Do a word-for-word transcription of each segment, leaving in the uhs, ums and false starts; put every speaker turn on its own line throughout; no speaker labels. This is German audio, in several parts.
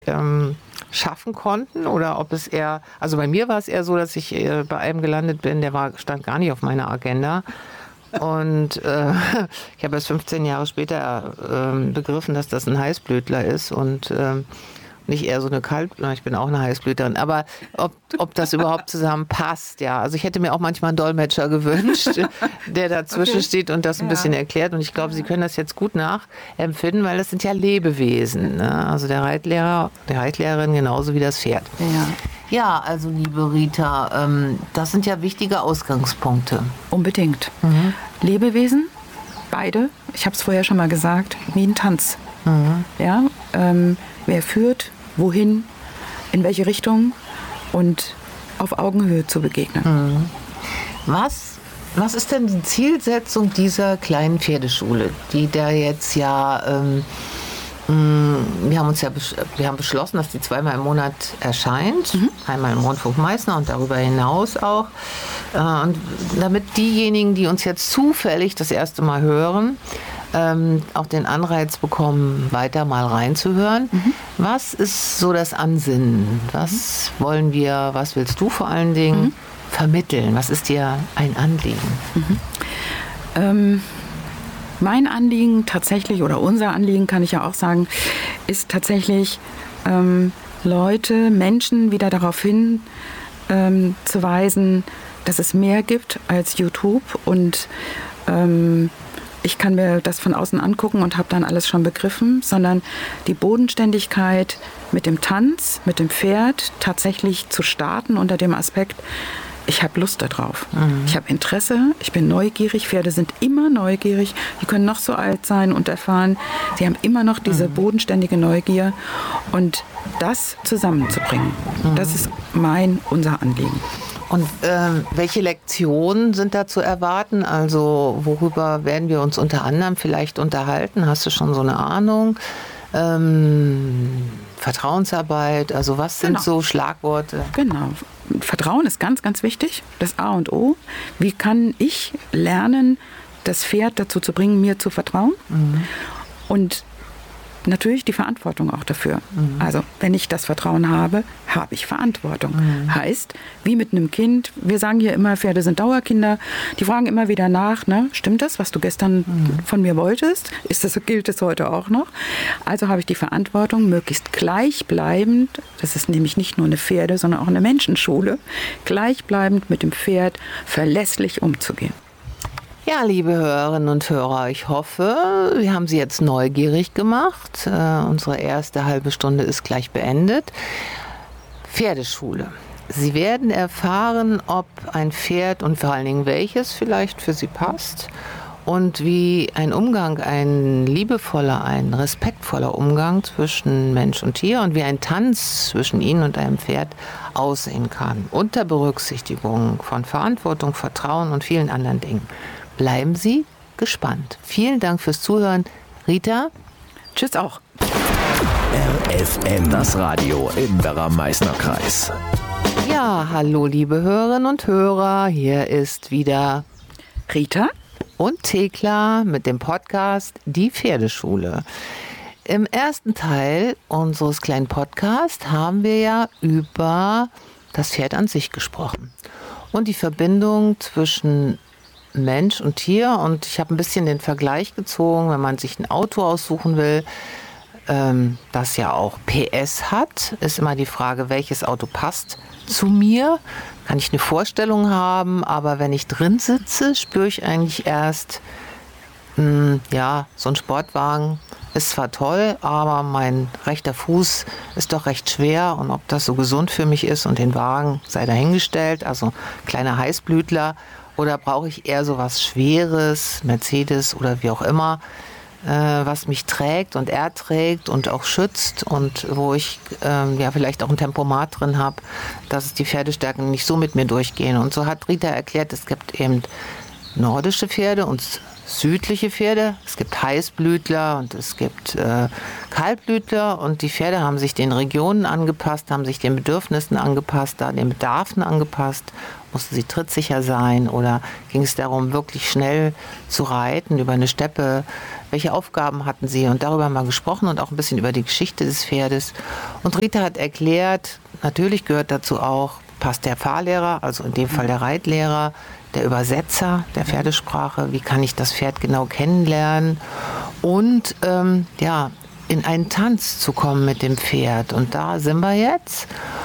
ähm, schaffen konnten oder ob es eher, also bei mir war es eher so, dass ich äh, bei einem gelandet bin, der war, stand gar nicht auf meiner Agenda. Und äh, ich habe erst fünfzehn Jahre später äh, begriffen, dass das ein Heißblütler ist und äh, nicht eher so eine Kalt, ich bin auch eine Heißblüterin, aber ob, ob das überhaupt zusammenpasst, ja. Also ich hätte mir auch manchmal einen Dolmetscher gewünscht, der dazwischen okay. steht und das ein ja. bisschen erklärt. Und ich glaube, Sie können das jetzt gut nachempfinden, weil das sind ja Lebewesen. Ne? Also der Reitlehrer, die Reitlehrerin genauso wie das Pferd.
Ja.
Ja, also liebe Rita, ähm, das sind ja wichtige Ausgangspunkte.
Unbedingt. Mhm. Lebewesen, beide, ich habe es vorher schon mal gesagt, wie ein Tanz. Mhm. Ja, ähm, wer führt, wohin, in welche Richtung und auf Augenhöhe zu begegnen.
Mhm. Was, was ist denn die Zielsetzung dieser kleinen Pferdeschule, die da jetzt ja... Ähm, Wir haben uns ja wir haben beschlossen, dass die zweimal im Monat erscheint, mhm. einmal im Rundfunk Meißner und darüber hinaus auch. Und damit diejenigen, die uns jetzt zufällig das erste Mal hören, ähm, auch den Anreiz bekommen, weiter mal reinzuhören. Mhm. Was ist so das Ansinnen? Was mhm. wollen wir, was willst du vor allen Dingen mhm. vermitteln? Was ist dir ein Anliegen?
Mhm. Ähm Mein Anliegen tatsächlich, oder unser Anliegen kann ich ja auch sagen, ist tatsächlich, ähm, Leute, Menschen wieder darauf hin ähm, zu weisen, dass es mehr gibt als YouTube. Und ähm, ich kann mir das von außen angucken und habe dann alles schon begriffen, sondern die Bodenständigkeit mit dem Tanz, mit dem Pferd tatsächlich zu starten unter dem Aspekt, ich habe Lust darauf. Mhm. Ich habe Interesse, ich bin neugierig. Pferde sind immer neugierig. Die können noch so alt sein und erfahren. Sie haben immer noch diese mhm. bodenständige Neugier. Und das zusammenzubringen, mhm. das ist mein, unser Anliegen.
Und ähm, welche Lektionen sind da zu erwarten? Also worüber werden wir uns unter anderem vielleicht unterhalten? Hast du schon so eine Ahnung? Ähm, Vertrauensarbeit, also was sind genau. so Schlagworte?
Genau. Vertrauen ist ganz, ganz wichtig, das A und O. Wie kann ich lernen, das Pferd dazu zu bringen, mir zu vertrauen? Mhm. Und natürlich die Verantwortung auch dafür. Mhm. Also wenn ich das Vertrauen habe, habe ich Verantwortung. Mhm. Heißt, wie mit einem Kind, wir sagen hier immer, Pferde sind Dauerkinder, die fragen immer wieder nach, ne? Stimmt das, was du gestern mhm. von mir wolltest? Ist das, gilt das heute auch noch? Also habe ich die Verantwortung, möglichst gleichbleibend, das ist nämlich nicht nur eine Pferde, sondern auch eine Menschenschule, gleichbleibend mit dem Pferd verlässlich umzugehen.
Ja, liebe Hörerinnen und Hörer, ich hoffe, wir haben Sie jetzt neugierig gemacht. Äh, unsere erste halbe Stunde ist gleich beendet. Pferdeschule. Sie werden erfahren, ob ein Pferd und vor allen Dingen welches vielleicht für Sie passt und wie ein Umgang, ein liebevoller, ein respektvoller Umgang zwischen Mensch und Tier und wie ein Tanz zwischen Ihnen und einem Pferd aussehen kann. Unter Berücksichtigung von Verantwortung, Vertrauen und vielen anderen Dingen. Bleiben Sie gespannt. Vielen Dank fürs Zuhören. Rita,
tschüss auch.
R F M, das Radio im Werra-Meißner-Kreis.
Ja, hallo liebe Hörerinnen und Hörer. Hier ist wieder
Rita
und Thekla mit dem Podcast Die Pferdeschule. Im ersten Teil unseres kleinen Podcasts haben wir ja über das Pferd an sich gesprochen und die Verbindung zwischen Mensch und Tier. Und ich habe ein bisschen den Vergleich gezogen, wenn man sich ein Auto aussuchen will, ähm, das ja auch P S hat, ist immer die Frage, welches Auto passt zu mir. Kann ich eine Vorstellung haben, aber wenn ich drin sitze, spüre ich eigentlich erst, mh, ja, so ein Sportwagen ist zwar toll, aber mein rechter Fuß ist doch recht schwer und ob das so gesund für mich ist und den Wagen sei dahingestellt, also kleiner Heißblütler. Oder brauche ich eher so was Schweres, Mercedes oder wie auch immer, äh, was mich trägt und erträgt und auch schützt und wo ich äh, ja vielleicht auch ein Tempomat drin habe, dass die Pferdestärken nicht so mit mir durchgehen. Und so hat Rita erklärt, es gibt eben nordische Pferde und südliche Pferde, es gibt Heißblütler und es gibt äh, Kaltblütler und die Pferde haben sich den Regionen angepasst, haben sich den Bedürfnissen angepasst, da den Bedarfen angepasst. Mussten sie trittsicher sein oder ging es darum, wirklich schnell zu reiten über eine Steppe? Welche Aufgaben hatten sie? Und darüber haben wir gesprochen und auch ein bisschen über die Geschichte des Pferdes. Und Rita hat erklärt, natürlich gehört dazu auch, passt der Fahrlehrer, also in dem Fall der Reitlehrer, der Übersetzer der Pferdesprache, wie kann ich das Pferd genau kennenlernen und ähm, ja, in einen Tanz zu kommen mit dem Pferd. Und da sind wir jetzt.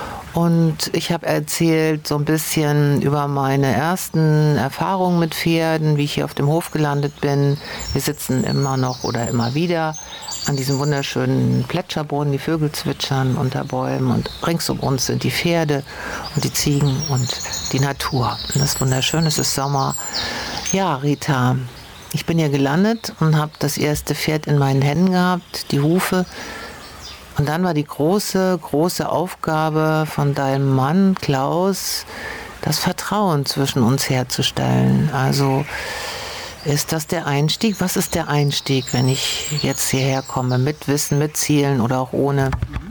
Und ich habe erzählt so ein bisschen über meine ersten Erfahrungen mit Pferden, wie ich hier auf dem Hof gelandet bin. Wir sitzen immer noch oder immer wieder an diesem wunderschönen Plätscherbrunnen, die Vögel zwitschern unter Bäumen und rings um uns sind die Pferde und die Ziegen und die Natur. Und das ist wunderschön, es ist Sommer. Ja, Rita, ich bin hier gelandet und habe das erste Pferd in meinen Händen gehabt, die Hufe. Und dann war die große, große Aufgabe von deinem Mann, Klaus, das Vertrauen zwischen uns herzustellen. Also ist das der Einstieg? Was ist der Einstieg, wenn ich jetzt hierher komme, mit Wissen, mit Zielen oder auch ohne?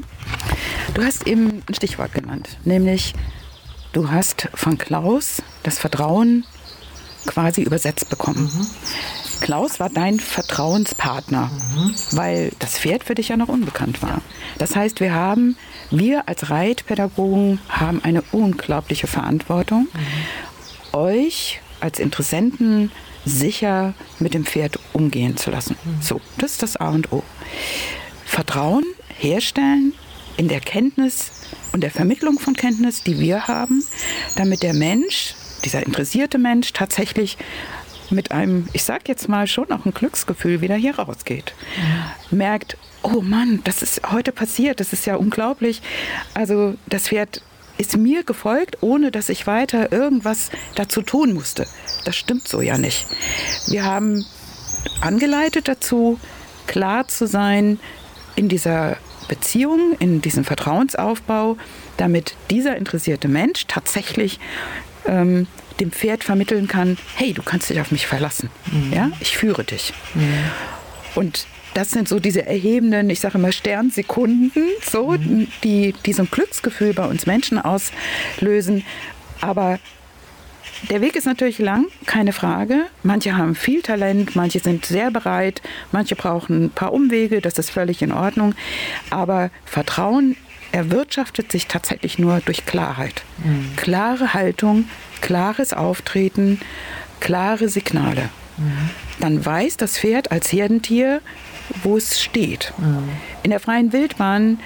Du hast eben ein Stichwort genannt, nämlich du hast von Klaus das Vertrauen quasi übersetzt bekommen. Mhm. Klaus war dein Vertrauenspartner, mhm. weil das Pferd für dich ja noch unbekannt war. Das heißt, wir haben, wir als Reitpädagogen haben eine unglaubliche Verantwortung, mhm. euch als Interessenten sicher mit dem Pferd umgehen zu lassen. Mhm. So, das ist das A und O. Vertrauen herstellen in der Kenntnis und der Vermittlung von Kenntnis, die wir haben, damit der Mensch, dieser interessierte Mensch tatsächlich mit einem, ich sag jetzt mal, schon auch ein Glücksgefühl wieder hier rausgeht. Mhm. Merkt, oh Mann, das ist heute passiert, das ist ja unglaublich. Also das Pferd ist mir gefolgt, ohne dass ich weiter irgendwas dazu tun musste. Das stimmt so ja nicht. Wir haben angeleitet dazu, klar zu sein in dieser Beziehung, in diesem Vertrauensaufbau, damit dieser interessierte Mensch tatsächlich ähm, dem Pferd vermitteln kann, hey, du kannst dich auf mich verlassen. Mhm. Ja? Ich führe dich. Mhm. Und das sind so diese erhebenden, ich sage immer Sternsekunden, so, mhm. die, die so ein Glücksgefühl bei uns Menschen auslösen. Aber der Weg ist natürlich lang, keine Frage. Manche haben viel Talent, manche sind sehr bereit, manche brauchen ein paar Umwege, das ist völlig in Ordnung. Aber Vertrauen erwirtschaftet sich tatsächlich nur durch Klarheit. Mhm. Klare Haltung, klares Auftreten, klare Signale. Mhm. Dann weiß das Pferd als Herdentier, wo es steht. Mhm. In der freien Wildbahn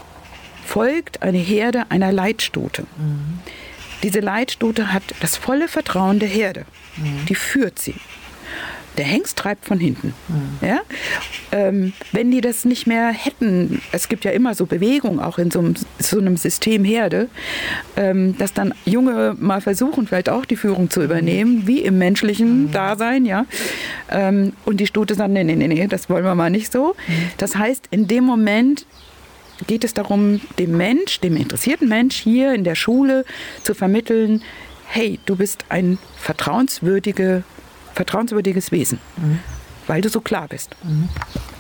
folgt eine Herde einer Leitstute. Mhm. Diese Leitstute hat das volle Vertrauen der Herde. Mhm. Die führt sie. Der Hengst treibt von hinten. Mhm. Ja? Ähm, wenn die das nicht mehr hätten, es gibt ja immer so Bewegung auch in so einem, so einem System Herde, ähm, dass dann Junge mal versuchen, vielleicht auch die Führung zu übernehmen, wie im menschlichen mhm. Dasein. Ja? Ähm, und die Stute sagt, nee, nee, nee, nee, das wollen wir mal nicht so. Mhm. Das heißt, in dem Moment geht es darum, dem Mensch, dem interessierten Mensch hier in der Schule zu vermitteln, hey, du bist ein vertrauenswürdige vertrauenswürdiges Wesen, mhm. weil du so klar bist.
Mhm.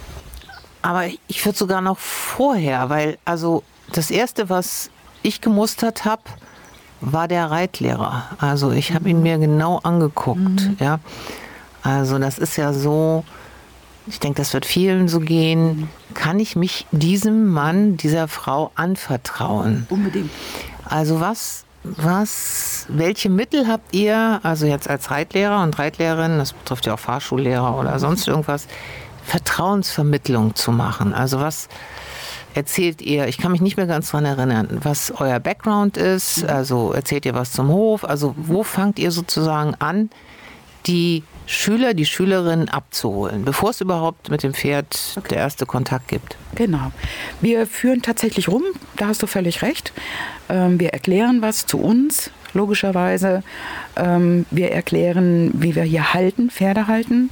Aber ich würde sogar noch vorher, weil also das Erste, was ich gemustert habe, war der Reitlehrer. Also ich habe ihn mir genau angeguckt. Mhm. Ja. Also das ist ja so, ich denke, das wird vielen so gehen. Kann ich mich diesem Mann, dieser Frau anvertrauen?
Unbedingt.
Also was Was, welche Mittel habt ihr, also jetzt als Reitlehrer und Reitlehrerin, das betrifft ja auch Fahrschullehrer oder sonst irgendwas, Vertrauensvermittlung zu machen? Also was erzählt ihr, ich kann mich nicht mehr ganz daran erinnern, was euer Background ist, also erzählt ihr was zum Hof, also wo fangt ihr sozusagen an, die Schüler, die Schülerinnen abzuholen, bevor es überhaupt mit dem Pferd okay. der erste Kontakt gibt?
Genau. Wir führen tatsächlich rum, da hast du völlig recht. Wir erklären was zu uns, logischerweise. Wir erklären, wie wir hier halten, Pferde halten.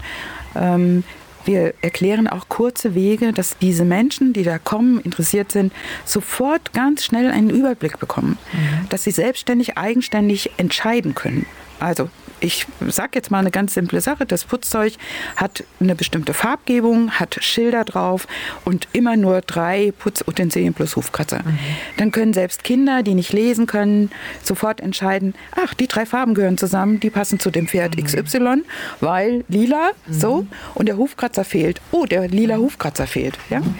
Wir erklären auch kurze Wege, dass diese Menschen, die da kommen, interessiert sind, sofort ganz schnell einen Überblick bekommen. Mhm. Dass sie selbstständig, eigenständig entscheiden können. Also ich sage jetzt mal eine ganz simple Sache. Das Putzzeug hat eine bestimmte Farbgebung, hat Schilder drauf und immer nur drei Putzutensilien plus Hufkratzer. Mhm. Dann können selbst Kinder, die nicht lesen können, sofort entscheiden, ach, die drei Farben gehören zusammen, die passen zu dem Pferd mhm. X Y, weil lila, mhm. so, und der Hufkratzer fehlt. Oh, der lila Hufkratzer fehlt. Ja? Mhm.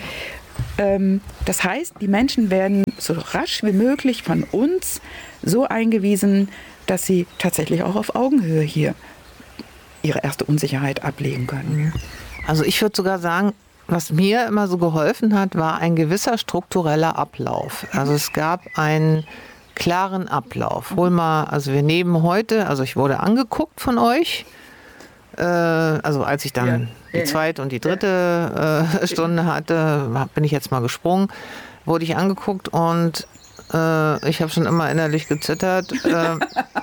Ähm, das heißt, die Menschen werden so rasch wie möglich von uns so eingewiesen, dass sie tatsächlich auch auf Augenhöhe hier ihre erste Unsicherheit ablegen können.
Also ich würde sogar sagen, was mir immer so geholfen hat, war ein gewisser struktureller Ablauf. Also es gab einen klaren Ablauf. Hol mal, also wir nehmen heute, also ich wurde angeguckt von euch, äh, also als ich dann ja. die zweite und die dritte äh, Stunde hatte, bin ich jetzt mal gesprungen, wurde ich angeguckt und äh, ich habe schon immer innerlich gezittert. Äh,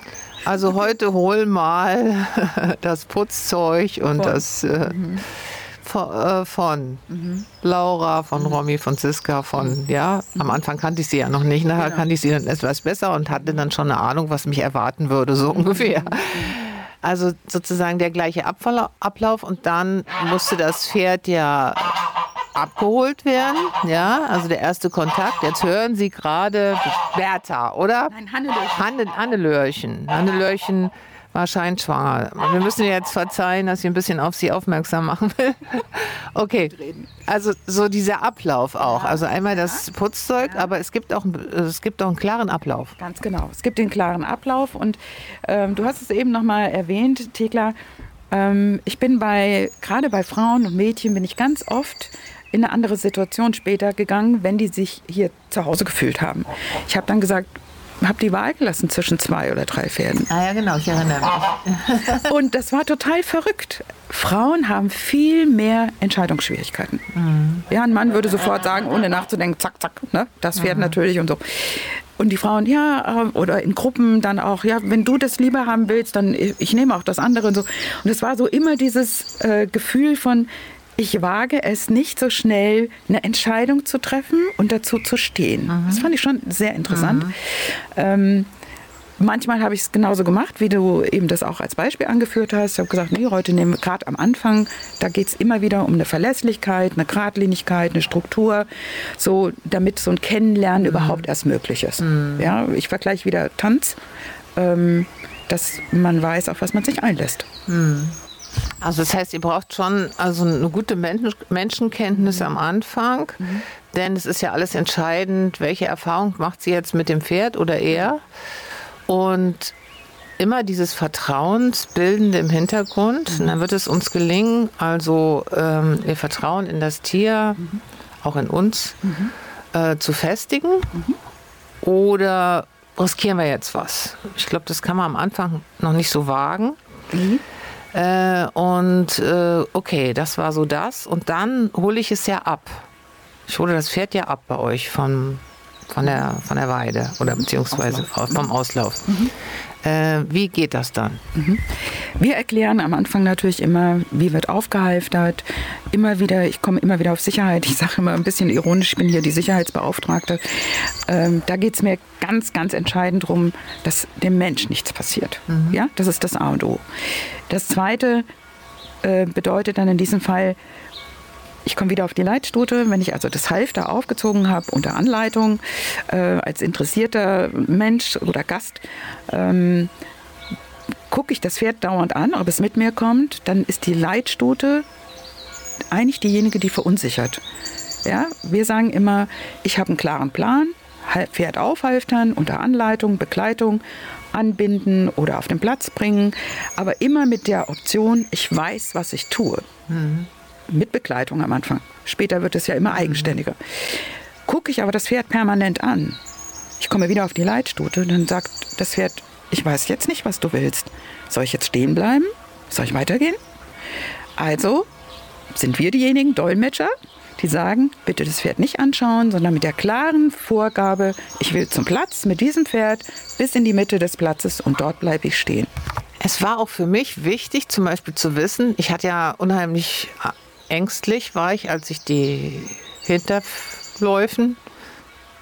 also heute hol mal das Putzzeug und von. das äh, mhm. von, äh, von mhm. Laura, von mhm. Romy, von Siska, von, ja, am Anfang kannte ich sie ja noch nicht, nachher genau. kannte ich sie dann etwas besser und hatte dann schon eine Ahnung, was mich erwarten würde, so ungefähr. Also sozusagen der gleiche Ablauf und dann musste das Pferd ja abgeholt werden, ja, also der erste Kontakt. Jetzt hören Sie gerade Bertha, oder?
Nein, Hannelöhrchen.
Hanne, Hannelöhrchen. Hannelöhrchen war scheinschwanger. Wir müssen jetzt verzeihen, dass ich ein bisschen auf Sie aufmerksam machen will. Okay, also so dieser Ablauf auch. Also einmal das Putzzeug, aber es gibt auch, es gibt auch einen klaren Ablauf.
Ganz genau, es gibt den klaren Ablauf und ähm, du hast es eben noch mal erwähnt, Thekla. Ähm, ich bin bei, gerade bei Frauen und Mädchen bin ich ganz oft in eine andere Situation später gegangen, wenn die sich hier zu Hause gefühlt haben. Ich habe dann gesagt, habe die Wahl gelassen zwischen zwei oder drei Pferden.
Ah ja, genau, ich erinnere mich.
Und das war total verrückt. Frauen haben viel mehr Entscheidungsschwierigkeiten. Mhm. Ja, ein Mann würde sofort sagen, ohne nachzudenken, zack, zack, ne? Das Pferd mhm. natürlich und so. Und die Frauen, ja, oder in Gruppen dann auch, ja, wenn du das lieber haben willst, dann ich nehme auch das andere und so. Und es war so immer dieses äh, Gefühl von, ich wage es nicht so schnell, eine Entscheidung zu treffen und dazu zu stehen. Mhm. Das fand ich schon sehr interessant. Mhm. Ähm, manchmal habe ich es genauso gemacht, wie du eben das auch als Beispiel angeführt hast. Ich habe gesagt, nee, heute nehmen wir gerade am Anfang, da geht es immer wieder um eine Verlässlichkeit, eine Geradlinigkeit, eine Struktur, so, damit so ein Kennenlernen mhm. überhaupt erst möglich ist. Mhm. Ja, ich vergleiche wieder Tanz, ähm, dass man weiß, auf was man sich einlässt.
Mhm. Also das heißt, ihr braucht schon also eine gute Menschen- Menschenkenntnis mhm. am Anfang, mhm. denn es ist ja alles entscheidend, welche Erfahrung macht sie jetzt mit dem Pferd oder er. Und immer dieses Vertrauensbildende im Hintergrund, mhm. und dann wird es uns gelingen, also ähm, ihr Vertrauen in das Tier, mhm. auch in uns, mhm. äh, zu festigen. Mhm. Oder riskieren wir jetzt was? Ich glaube, das kann man am Anfang noch nicht so wagen. Mhm. Äh, und äh, okay, das war so das. Und dann hole ich es ja ab. Ich hole das Pferd ja ab bei euch vom, von, der, von der Weide oder beziehungsweise Auslauf. vom Auslauf. Mhm. Äh, wie geht das dann?
Mhm. Wir erklären am Anfang natürlich immer, wie wird aufgehalftert. Immer wieder, ich komme immer wieder auf Sicherheit. Ich sage immer ein bisschen ironisch, ich bin hier die Sicherheitsbeauftragte. Ähm, da geht es mir ganz, ganz entscheidend darum, dass dem Mensch nichts passiert. Mhm. Ja, das ist das A und O. Das Zweite äh, bedeutet dann in diesem Fall, ich komme wieder auf die Leitstute, wenn ich also das Halfter aufgezogen habe unter Anleitung äh, als interessierter Mensch oder Gast, ähm, gucke ich das Pferd dauernd an, ob es mit mir kommt, dann ist die Leitstute eigentlich diejenige, die verunsichert. Ja, wir sagen immer, ich habe einen klaren Plan, Pferd aufhalftern, unter Anleitung, Begleitung, anbinden oder auf den Platz bringen, aber immer mit der Option, ich weiß, was ich tue. Mhm. Mit Begleitung am Anfang. Später wird es ja immer eigenständiger. Gucke ich aber das Pferd permanent an. Ich komme wieder auf die Leitstute, dann sagt das Pferd, ich weiß jetzt nicht, was du willst. Soll ich jetzt stehen bleiben? Soll ich weitergehen? Also sind wir diejenigen, Dolmetscher, die sagen, bitte das Pferd nicht anschauen, sondern mit der klaren Vorgabe, ich will zum Platz mit diesem Pferd bis in die Mitte des Platzes und dort bleibe ich stehen.
Es war auch für mich wichtig, zum Beispiel zu wissen, ich hatte ja unheimlich ängstlich, war ich, als ich die Hinterläufen,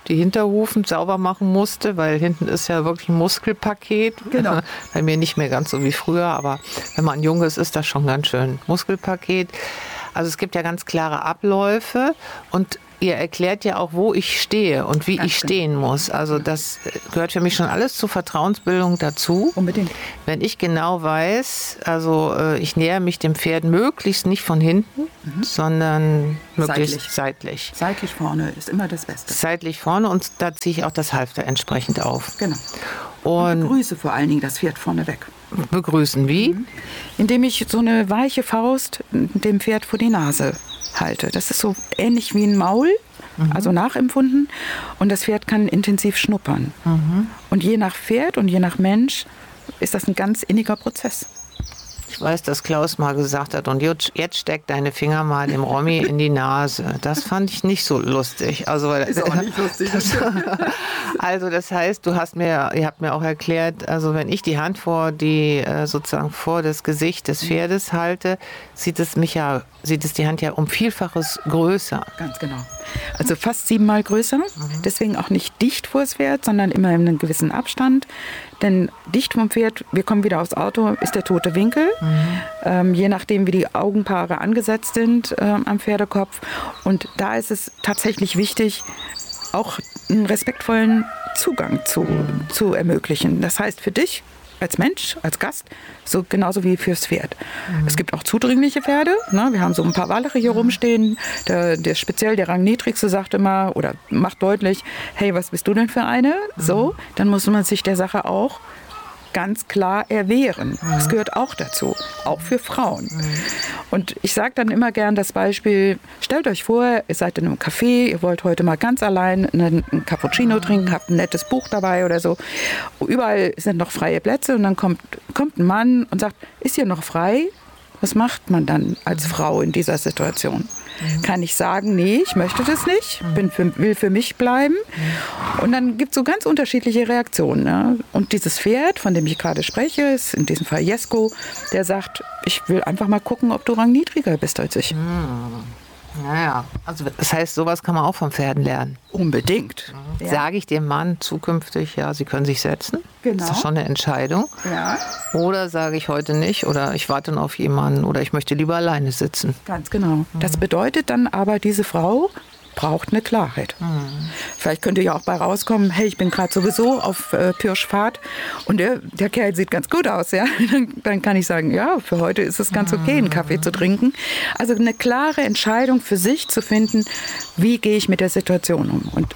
die Hinterhufen sauber machen musste, weil hinten ist ja wirklich ein Muskelpaket.
Genau.
Bei mir nicht mehr ganz so wie früher, aber wenn man jung ist, ist das schon ganz schön Muskelpaket. Also es gibt ja ganz klare Abläufe und ihr erklärt ja auch, wo ich stehe und wie
Ganz
ich
genau.
stehen muss. Also das gehört für mich schon alles zur Vertrauensbildung dazu.
Unbedingt.
Wenn ich genau weiß, also äh, ich nähere mich dem Pferd möglichst nicht von hinten, mhm. sondern möglichst seitlich.
seitlich. Seitlich vorne ist immer das Beste.
Seitlich vorne und da ziehe ich auch das Halfter entsprechend auf.
Genau.
Und,
Und begrüße vor allen Dingen das Pferd vorne weg.
Begrüßen wie? Mhm.
Indem ich so eine weiche Faust dem Pferd vor die Nase halte. Das ist so ähnlich wie ein Maul, mhm. also nachempfunden. Und das Pferd kann intensiv schnuppern. Mhm. Und je nach Pferd und je nach Mensch ist das ein ganz inniger Prozess.
Ich weiß, dass Klaus mal gesagt hat, und jetzt steck deine Finger mal dem Romy in die Nase. Das fand ich nicht so lustig. Also,
ist auch nicht lustig.
Das, also das heißt, du hast mir, ihr habt mir auch erklärt, also wenn ich die Hand vor die sozusagen vor das Gesicht des Pferdes halte, sieht es mich ja, sieht es die Hand ja um Vielfaches größer.
Ganz genau. Also fast siebenmal größer. Mhm. Deswegen auch nicht dicht vor das Pferd, sondern immer in einem gewissen Abstand. Denn dicht vom Pferd, wir kommen wieder aufs Auto, ist der tote Winkel. Mhm. Ähm, je nachdem, wie die Augenpaare angesetzt sind ähm, am Pferdekopf. Und da ist es tatsächlich wichtig, auch einen respektvollen Zugang zu, mhm. zu ermöglichen. Das heißt für dich als Mensch, als Gast, so genauso wie fürs Pferd. Mhm. Es gibt auch zudringliche Pferde. Ne? Wir haben so ein paar Wallere hier rumstehen. Der, der speziell der Rangniedrigste sagt immer oder macht deutlich, hey, was bist du denn für eine? Mhm. So, dann muss man sich der Sache auch ganz klar erwehren. Mhm. Das gehört auch dazu, auch für Frauen. Mhm. Und ich sage dann immer gern das Beispiel, stellt euch vor, ihr seid in einem Café, ihr wollt heute mal ganz allein einen, einen Cappuccino mhm. trinken, habt ein nettes Buch dabei oder so. Überall sind noch freie Plätze und dann kommt, kommt ein Mann und sagt, ist hier noch frei? Was macht man dann als mhm. Frau in dieser Situation? Mhm. Kann ich sagen, nee, ich möchte das nicht, bin für, will für mich bleiben. Mhm. Und dann gibt es so ganz unterschiedliche Reaktionen. Ne? Und dieses Pferd, von dem ich gerade spreche, ist in diesem Fall Jesko, der sagt, ich will einfach mal gucken, ob du rangniedriger bist als ich.
Mhm. Naja, also das heißt, sowas kann man auch von Pferden lernen.
Unbedingt.
Mhm. Ja. Sage ich dem Mann zukünftig, ja, sie können sich setzen.
Genau.
Das ist schon eine Entscheidung.
Ja.
Oder sage ich heute nicht oder ich warte noch auf jemanden oder ich möchte lieber alleine sitzen.
Ganz genau. Mhm. Das bedeutet dann aber, diese Frau braucht eine Klarheit. Mhm. Vielleicht könnte ja auch bei rauskommen, hey, ich bin gerade sowieso auf äh, Pirschfahrt und der, der Kerl sieht ganz gut aus. Ja? Dann, dann kann ich sagen, ja, für heute ist es ganz okay, einen Kaffee zu trinken. Also eine klare Entscheidung für sich zu finden, wie gehe ich mit der Situation um. Und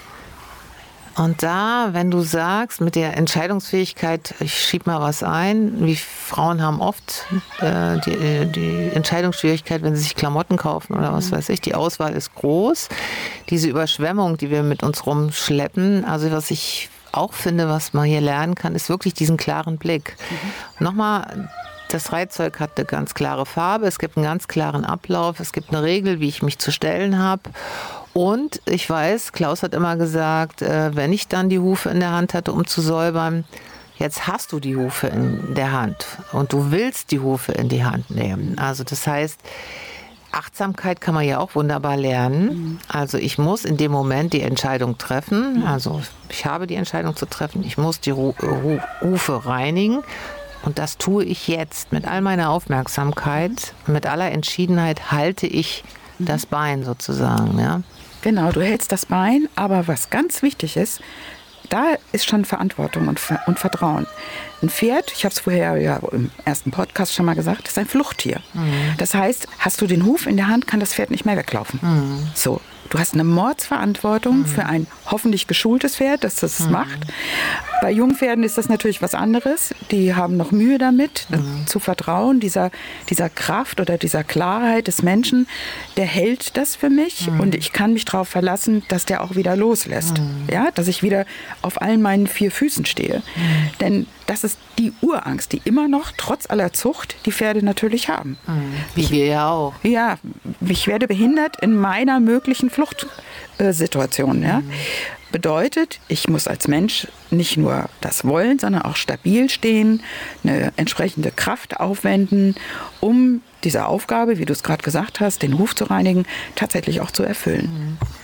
Und da, wenn du sagst, mit der Entscheidungsfähigkeit, ich schieb mal was ein, wie Frauen haben oft äh, die, die Entscheidungsschwierigkeit, wenn sie sich Klamotten kaufen oder was weiß ich, die Auswahl ist groß. Diese Überschwemmung, die wir mit uns rumschleppen, also was ich auch finde, was man hier lernen kann, ist wirklich diesen klaren Blick. Mhm. Nochmal, das Reitzeug hat eine ganz klare Farbe, es gibt einen ganz klaren Ablauf, es gibt eine Regel, wie ich mich zu stellen habe. Und ich weiß, Klaus hat immer gesagt, äh, wenn ich dann die Hufe in der Hand hatte, um zu säubern, jetzt hast du die Hufe in der Hand und du willst die Hufe in die Hand nehmen. Also das heißt, Achtsamkeit kann man ja auch wunderbar lernen. Also ich muss in dem Moment die Entscheidung treffen. Also ich habe die Entscheidung zu treffen, ich muss die Ru- Ru- Hufe reinigen. Und das tue ich jetzt mit all meiner Aufmerksamkeit, mit aller Entschiedenheit halte ich das Bein sozusagen, ja.
Genau, du hältst das Bein, aber was ganz wichtig ist, da ist schon Verantwortung und, und Vertrauen. Ein Pferd, ich habe es vorher ja im ersten Podcast schon mal gesagt, ist ein Fluchttier. Mhm. Das heißt, hast du den Huf in der Hand, kann das Pferd nicht mehr weglaufen. Mhm. So, du hast eine Mordsverantwortung mhm. für ein hoffentlich geschultes Pferd, das das mhm. macht. Bei Jungpferden ist das natürlich was anderes. Die haben noch Mühe damit, mhm. zu vertrauen, dieser, dieser Kraft oder dieser Klarheit des Menschen, der hält das für mich mhm. und ich kann mich darauf verlassen, dass der auch wieder loslässt. Mhm. Ja, dass ich wieder auf allen meinen vier Füßen stehe. Mhm. Denn das ist die Urangst, die immer noch, trotz aller Zucht, die Pferde natürlich haben.
Mhm. Wie wir ja auch.
Ja, ich werde behindert in meiner möglichen Fluchtsituation. Ja? Mhm. Bedeutet, ich muss als Mensch nicht nur das wollen, sondern auch stabil stehen, eine entsprechende Kraft aufwenden, um diese Aufgabe, wie du es gerade gesagt hast, den Huf zu reinigen, tatsächlich auch zu erfüllen.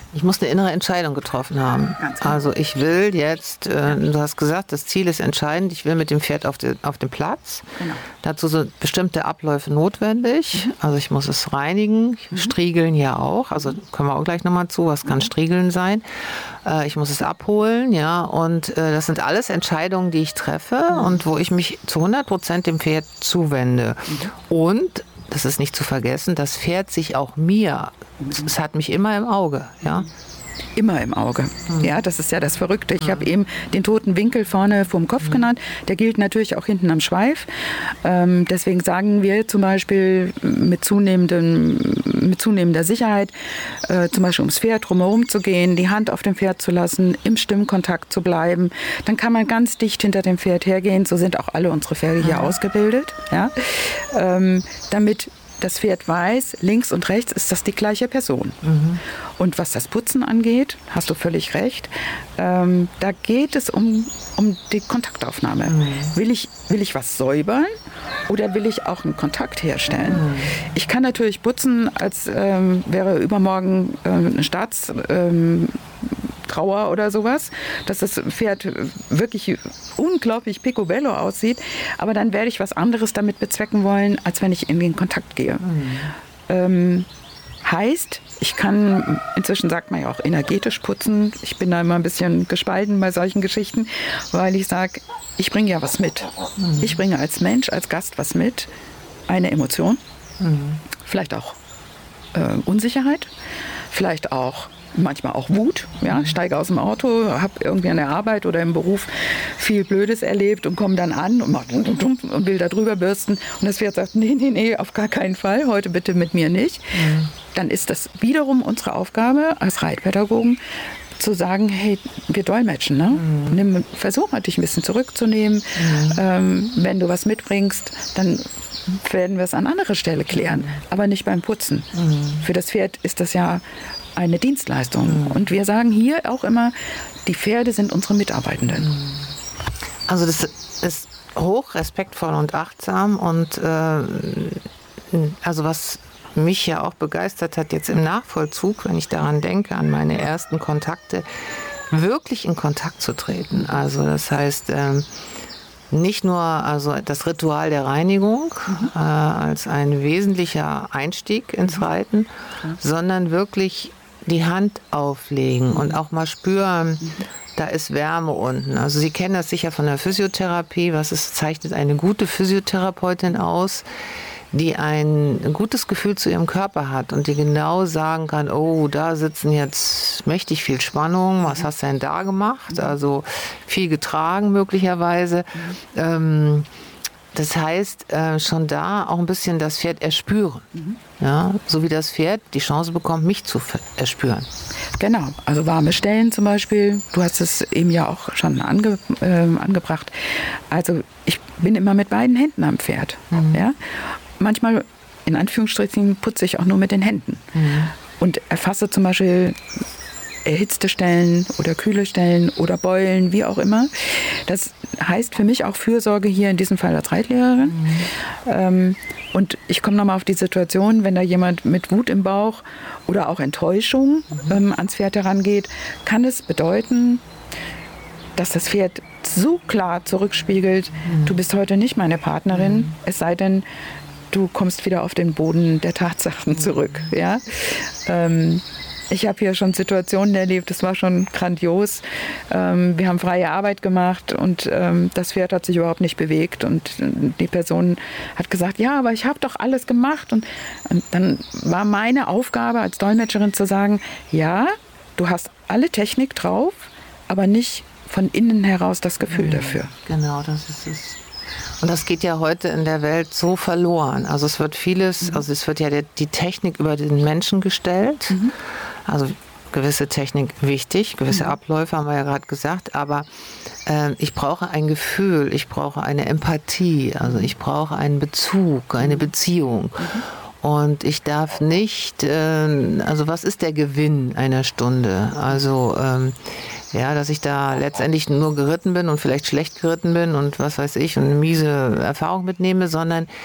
Ich muss eine innere Entscheidung getroffen haben. Also ich will jetzt, äh, du hast gesagt, das Ziel ist entscheidend, ich will mit dem Pferd auf, die, auf den Platz. Genau. Dazu sind bestimmte Abläufe notwendig. Mhm. Also ich muss es reinigen, mhm. striegeln ja auch. Also kommen wir auch gleich nochmal zu, was kann mhm. striegeln sein. Äh, ich muss es abholen, ja. Und äh, das sind alles Entscheidungen, die ich treffe mhm. und wo ich mich zu hundert Prozent dem Pferd zuwende. Mhm. Und das ist nicht zu vergessen, das Pferd sich auch mir, es hat mich immer im Auge, ja.
Immer im Auge. Mhm. Ja, das ist ja das Verrückte. Ich mhm. habe eben den toten Winkel vorne vorm Kopf mhm. genannt. Der gilt natürlich auch hinten am Schweif. Ähm, deswegen sagen wir zum Beispiel mit, zunehmendem, mit zunehmender Sicherheit, äh, zum Beispiel ums Pferd drumherum zu gehen, die Hand auf dem Pferd zu lassen, im Stimmkontakt zu bleiben. Dann kann man ganz dicht hinter dem Pferd hergehen. So sind auch alle unsere Pferde hier mhm. ausgebildet. Ja? Ähm, damit das Pferd weiß, links und rechts ist das die gleiche Person. Mhm. Und was das Putzen angeht, hast du völlig recht, ähm, da geht es um, um die Kontaktaufnahme. Mhm. Will ich, will ich was säubern oder will ich auch einen Kontakt herstellen? Mhm. Ich kann natürlich putzen, als ähm, wäre übermorgen äh, eine Staats... Ähm, Trauer oder sowas, dass das Pferd wirklich unglaublich picobello aussieht, aber dann werde ich was anderes damit bezwecken wollen, als wenn ich in den Kontakt gehe. Mhm. Ähm, heißt, ich kann, inzwischen sagt man ja auch energetisch putzen, ich bin da immer ein bisschen gespalten bei solchen Geschichten, weil ich sage, ich bringe ja was mit. Mhm. Ich bringe als Mensch, als Gast was mit, eine Emotion, mhm. vielleicht auch äh, Unsicherheit, vielleicht auch manchmal auch Wut. Ja, steige aus dem Auto, habe irgendwie an der Arbeit oder im Beruf viel Blödes erlebt und komme dann an und, macht und will da drüber bürsten. Und das Pferd sagt, nee, nee, nee, auf gar keinen Fall, heute bitte mit mir nicht. Mhm. Dann ist das wiederum unsere Aufgabe als Reitpädagogen, zu sagen, hey, wir dolmetschen, ne? Mhm. Nimm, versuch mal, dich ein bisschen zurückzunehmen. Mhm. Ähm, wenn du was mitbringst, dann werden wir es an anderer Stelle klären, mhm. aber nicht beim Putzen. Mhm. Für das Pferd ist das ja eine Dienstleistung. Mhm. Und wir sagen hier auch immer, die Pferde sind unsere Mitarbeitenden.
Also das ist hoch respektvoll und achtsam und äh, also was mich ja auch begeistert hat jetzt im Nachvollzug, wenn ich daran denke, an meine ersten Kontakte, wirklich in Kontakt zu treten. Also das heißt, ähm, nicht nur also das Ritual der Reinigung mhm. äh, als ein wesentlicher Einstieg ins Reiten, mhm. sondern wirklich die Hand auflegen mhm. und auch mal spüren, mhm. da ist Wärme unten. Also Sie kennen das sicher von der Physiotherapie. Was ist, zeichnet eine gute Physiotherapeutin aus, die ein gutes Gefühl zu ihrem Körper hat und die genau sagen kann, oh, da sitzen jetzt mächtig viel Spannung, was hast du denn da gemacht? Also viel getragen möglicherweise. Mhm. Ähm, das heißt, äh, schon da auch ein bisschen das Pferd erspüren. Mhm. Ja, so wie das Pferd die Chance bekommt, mich zu erspüren.
Genau, also warme Stellen zum Beispiel. Du hast es eben ja auch schon ange, äh, angebracht. Also ich bin immer mit beiden Händen am Pferd. Mhm. Ja? Manchmal, in Anführungsstrichen, putze ich auch nur mit den Händen. Mhm. Und erfasse zum Beispiel erhitzte Stellen oder kühle Stellen oder Beulen, wie auch immer. Das heißt für mich auch Fürsorge hier in diesem Fall als Reitlehrerin. Mhm. Ähm, und ich komme nochmal auf die Situation, wenn da jemand mit Wut im Bauch oder auch Enttäuschung mhm. ähm, ans Pferd herangeht, kann es bedeuten, dass das Pferd so klar zurückspiegelt, mhm. du bist heute nicht meine Partnerin, mhm. es sei denn, du kommst wieder auf den Boden der Tatsachen zurück. Ja? Ähm, ich habe hier schon Situationen erlebt, das war schon grandios. Ähm, wir haben freie Arbeit gemacht und ähm, das Pferd hat sich überhaupt nicht bewegt. Und die Person hat gesagt, ja, aber ich habe doch alles gemacht. Und, und dann war meine Aufgabe als Dolmetscherin zu sagen, ja, du hast alle Technik drauf, aber nicht von innen heraus das Gefühl mhm, dafür.
Genau, das ist es. Und das geht ja heute in der Welt so verloren. Also es wird vieles, mhm. also es wird ja die, die Technik über den Menschen gestellt. Mhm. Also gewisse Technik wichtig, gewisse mhm. Abläufe haben wir ja gerade gesagt, aber äh, ich brauche ein Gefühl, ich brauche eine Empathie, also ich brauche einen Bezug, eine Beziehung. Mhm. Und ich darf nicht, äh, also was ist der Gewinn einer Stunde? Also ähm, ja, dass ich da letztendlich nur geritten bin und vielleicht schlecht geritten bin und was weiß ich und eine miese Erfahrung mitnehme, sondern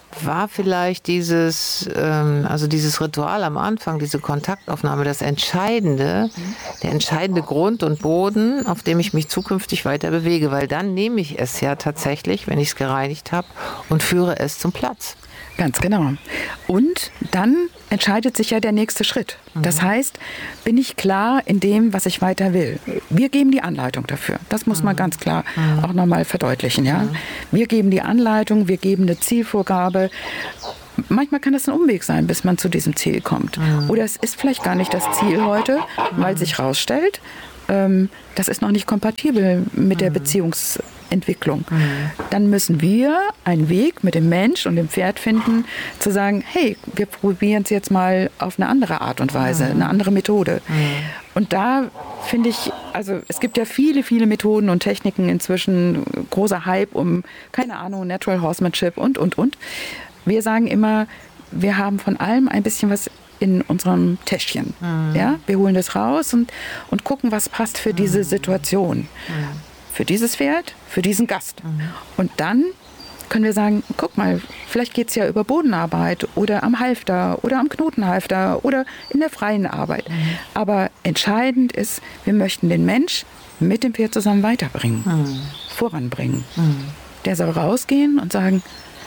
war vielleicht dieses, ähm, also dieses Ritual am Anfang, diese Kontaktaufnahme, das Entscheidende, mhm. der entscheidende Grund und Boden, auf dem ich mich zukünftig weiter bewege, weil dann nehme ich es ja tatsächlich, wenn ich es gereinigt habe, und führe es zum Platz.
Ganz genau. Und dann entscheidet sich ja der nächste Schritt. Das heißt, bin ich klar in dem, was ich weiter will? Wir geben die Anleitung dafür. Das muss man ganz klar auch nochmal verdeutlichen. Ja? Wir geben die Anleitung, wir geben eine Zielvorgabe. Manchmal kann das ein Umweg sein, bis man zu diesem Ziel kommt. Oder es ist vielleicht gar nicht das Ziel heute, weil sich herausstellt, ähm, das ist noch nicht kompatibel mit der Beziehungsentwicklung. Mhm. Dann müssen wir einen Weg mit dem Mensch und dem Pferd finden, zu sagen, hey, wir probieren es jetzt mal auf eine andere Art und Weise, mhm. eine andere Methode. Mhm. Und da finde ich, also es gibt ja viele, viele Methoden und Techniken inzwischen, großer Hype um, keine Ahnung, Natural Horsemanship und, und, und. Wir sagen immer, wir haben von allem ein bisschen was in unserem Täschchen. Mhm. Ja? Wir holen das raus und, und gucken, was passt für diese Situation. Mhm. Für dieses Pferd, für diesen Gast. Mhm. Und dann können wir sagen, guck mal, vielleicht geht es ja über Bodenarbeit oder am Halfter oder am Knotenhalfter oder in der freien Arbeit. Mhm. Aber entscheidend ist, wir möchten den Mensch mit dem Pferd zusammen weiterbringen, mhm. voranbringen. Mhm. Der soll rausgehen und sagen,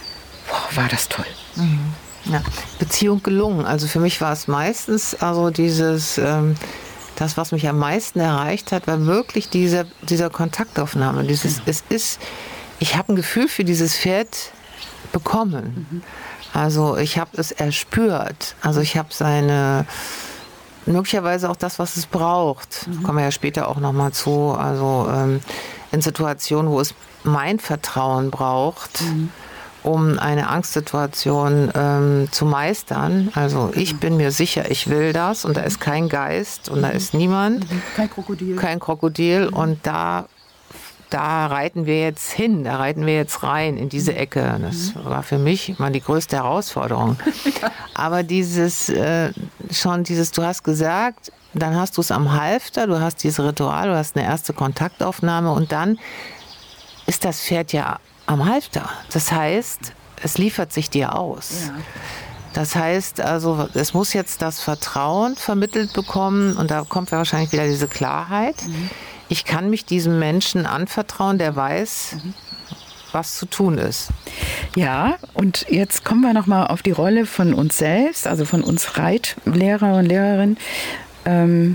boah, war das toll.
Mhm. Ja, Beziehung gelungen. Also für mich war es meistens, also dieses, ähm, das, was mich am meisten erreicht hat, war wirklich diese, dieser Kontaktaufnahme. Dieses, mhm. es ist, ich habe ein Gefühl für dieses Pferd bekommen. Mhm. Also ich habe es erspürt. Also ich habe seine, möglicherweise auch das, was es braucht. Mhm. Kommen wir ja später auch nochmal zu. Also ähm, in Situationen, wo es mein Vertrauen braucht, mhm. um eine Angstsituation ähm, zu meistern. Also ich bin mir sicher, ich will das und da ist kein Geist und da ist niemand.
Kein Krokodil.
Kein Krokodil und da, da reiten wir jetzt hin, da reiten wir jetzt rein in diese Ecke. Das war für mich mal die größte Herausforderung. Aber dieses, äh, schon dieses, du hast gesagt, dann hast du es am Halfter, du hast dieses Ritual, du hast eine erste Kontaktaufnahme und dann ist das Pferd ja am Halfter. Das heißt, es liefert sich dir aus. Ja. Das heißt, also es muss jetzt das Vertrauen vermittelt bekommen und da kommt wahrscheinlich wieder diese Klarheit. Mhm. Ich kann mich diesem Menschen anvertrauen, der weiß, mhm. was zu tun ist.
Ja, und jetzt kommen wir nochmal auf die Rolle von uns selbst, also von uns Reitlehrer und Lehrerinnen. Ähm,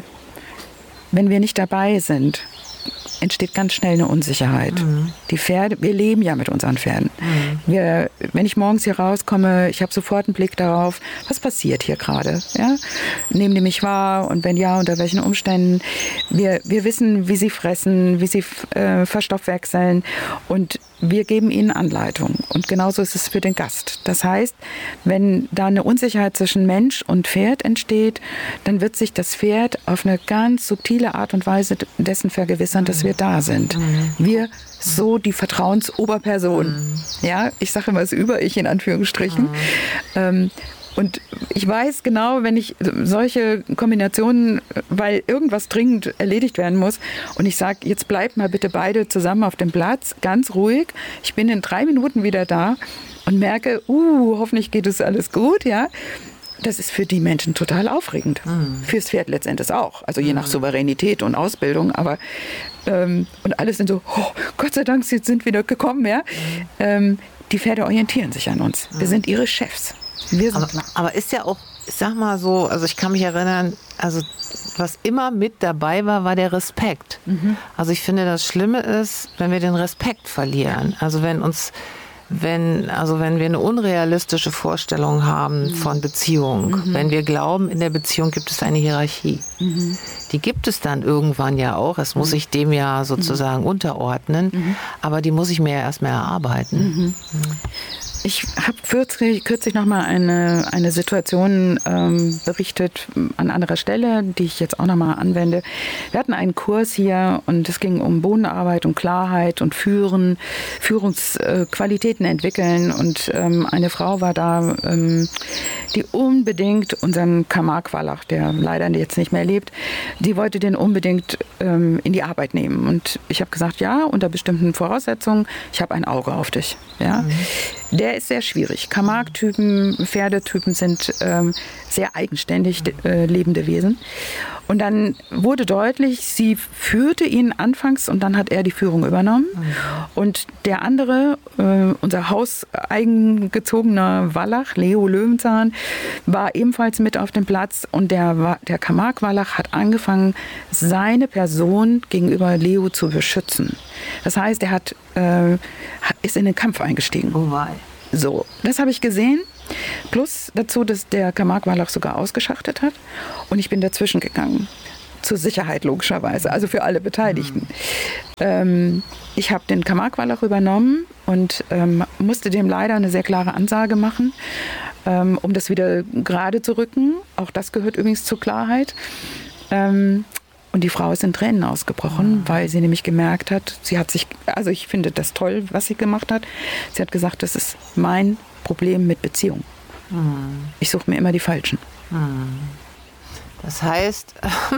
wenn wir nicht dabei sind, entsteht ganz schnell eine Unsicherheit. Mhm. Die Pferde, wir leben ja mit unseren Pferden. Mhm. Wir, wenn ich morgens hier rauskomme, ich habe sofort einen Blick darauf, was passiert hier gerade? Ja? Nehmen die mich wahr und wenn ja, unter welchen Umständen? Wir, wir wissen, wie sie fressen, wie sie äh, verstoffwechseln und wir geben ihnen Anleitung. Und genauso ist es für den Gast. Das heißt, wenn da eine Unsicherheit zwischen Mensch und Pferd entsteht, dann wird sich das Pferd auf eine ganz subtile Art und Weise dessen vergewissern, dass wir da sind. Mhm. Wir, so die Vertrauensoberperson. Mhm. Ja, ich sage immer das Über-Ich in Anführungsstrichen. Mhm. Ähm, Und ich weiß genau, wenn ich solche Kombinationen, weil irgendwas dringend erledigt werden muss und ich sage, jetzt bleibt mal bitte beide zusammen auf dem Platz, ganz ruhig. Ich bin in drei Minuten wieder da und merke, uh, hoffentlich geht es alles gut, ja. Das ist für die Menschen total aufregend. Mhm. Fürs Pferd letztendlich auch. Also je nach Souveränität und Ausbildung. Aber ähm, und alle sind so, oh, Gott sei Dank, sie sind wieder gekommen, ja. Mhm. Ähm, die Pferde orientieren sich an uns. Mhm. Wir sind ihre Chefs. Wir sind
aber, aber ist ja auch, ich sag mal so, also ich kann mich erinnern, also was immer mit dabei war, war der Respekt. Mhm. Also ich finde, das Schlimme ist, wenn wir den Respekt verlieren. Also wenn uns, wenn, also wenn wir eine unrealistische Vorstellung haben mhm. von Beziehung, mhm. wenn wir glauben, in der Beziehung gibt es eine Hierarchie. Mhm. Die gibt es dann irgendwann ja auch. Es muss sich dem ja sozusagen mhm. unterordnen, mhm. aber die muss ich mir ja erstmal erarbeiten. Mhm. Mhm.
Ich habe kürzlich, kürzlich noch mal eine, eine Situation ähm, berichtet an anderer Stelle, die ich jetzt auch noch mal anwende. Wir hatten einen Kurs hier und es ging um Bodenarbeit und Klarheit und Führen, Führungsqualitäten äh, entwickeln. Und ähm, eine Frau war da, ähm, die unbedingt unseren Kamark Wallach, der leider jetzt nicht mehr lebt, die wollte den unbedingt ähm, in die Arbeit nehmen. Und ich habe gesagt, ja, unter bestimmten Voraussetzungen, ich habe ein Auge auf dich. Ja. Mhm. Der ist sehr schwierig. Camargue-Typen, Pferdetypen sind ähm, sehr eigenständig äh, lebende Wesen. Und dann wurde deutlich, sie führte ihn anfangs und dann hat er die Führung übernommen. Mhm. Und der andere, äh, unser hauseigengezogener Wallach, Leo Löwenzahn, war ebenfalls mit auf dem Platz. Und der, der Camargue-Wallach hat angefangen, seine Person gegenüber Leo zu beschützen. Das heißt, er hat, äh, ist in den Kampf eingestiegen.
Oh wei.
So, das habe ich gesehen. Plus dazu, dass der Camargue-Wallach sogar ausgeschachtet hat. Und ich bin dazwischen gegangen. Zur Sicherheit logischerweise, also für alle Beteiligten. Mhm. Ähm, ich habe den Camargue-Wallach übernommen und ähm, musste dem leider eine sehr klare Ansage machen, ähm, um das wieder gerade zu rücken. Auch das gehört übrigens zur Klarheit. Ähm, Und die Frau ist in Tränen ausgebrochen, mhm. weil sie nämlich gemerkt hat, sie hat sich, also ich finde das toll, was sie gemacht hat. Sie hat gesagt, das ist mein Problem mit Beziehung. Mhm. Ich suche mir immer die Falschen.
Mhm. Das heißt,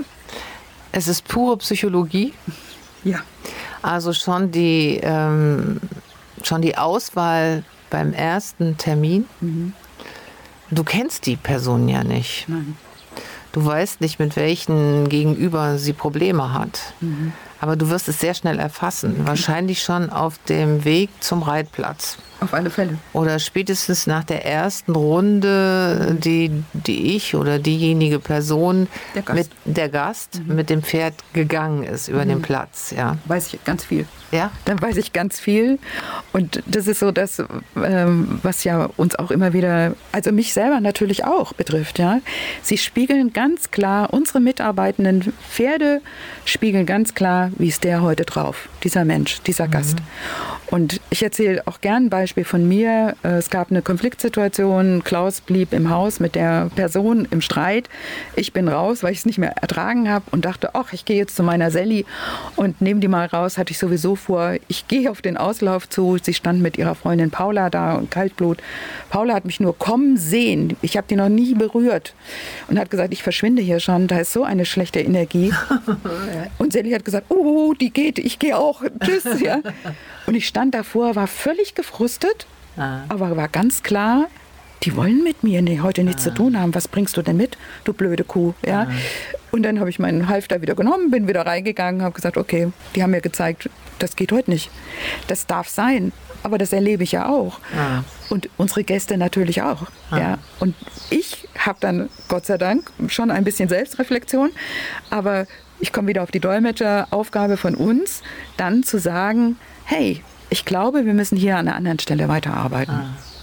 es ist pure Psychologie.
Ja.
Also schon die, ähm, schon die Auswahl beim ersten Termin. Mhm. Du kennst die Person ja nicht.
Nein.
Du weißt nicht, mit welchen Gegenüber sie Probleme hat. Mhm. Aber du wirst es sehr schnell erfassen. Wahrscheinlich schon auf dem Weg zum Reitplatz.
Auf alle Fälle.
Oder spätestens nach der ersten Runde, die, die ich oder diejenige Person,
der Gast,
mit, der Gast
mhm.
mit dem Pferd gegangen ist über mhm. den Platz. Ja.
Weiß ich ganz viel.
Ja?
Dann weiß ich ganz viel. Und das ist so das, ähm, was ja uns auch immer wieder, also mich selber natürlich auch betrifft. Ja? Sie spiegeln ganz klar, unsere mitarbeitenden Pferde spiegeln ganz klar, wie ist der heute drauf, dieser Mensch, dieser mhm. Gast. Und ich erzähle auch gern ein Beispiel von mir. Es gab eine Konfliktsituation. Klaus blieb im Haus mit der Person im Streit. Ich bin raus, weil ich es nicht mehr ertragen habe und dachte, ach, ich gehe jetzt zu meiner Sally und nehme die mal raus. Hatte ich sowieso vor. Ich gehe auf den Auslauf zu. Sie stand mit ihrer Freundin Paula da und Kaltblut. Paula hat mich nur kommen sehen. Ich habe die noch nie berührt und hat gesagt, ich verschwinde hier schon. Da ist so eine schlechte Energie. Und Sally hat gesagt, oh, die geht, ich gehe auch. Tschüss. Ja. Und ich stand davor, war völlig gefrustet, ah. aber war ganz klar, die wollen mit mir nee, heute nichts ah. zu tun haben. Was bringst du denn mit, du blöde Kuh? Ja? Ah. Und dann habe ich meinen Halfter wieder genommen, bin wieder reingegangen, habe gesagt, okay, die haben mir gezeigt, das geht heute nicht. Das darf sein, aber das erlebe ich ja auch. Ah. Und unsere Gäste natürlich auch. Ah. Ja? Und ich habe dann, Gott sei Dank, schon ein bisschen Selbstreflexion, aber ich komme wieder auf die Dolmetscheraufgabe von uns, dann zu sagen, hey, ich glaube, wir müssen hier an einer anderen Stelle weiterarbeiten.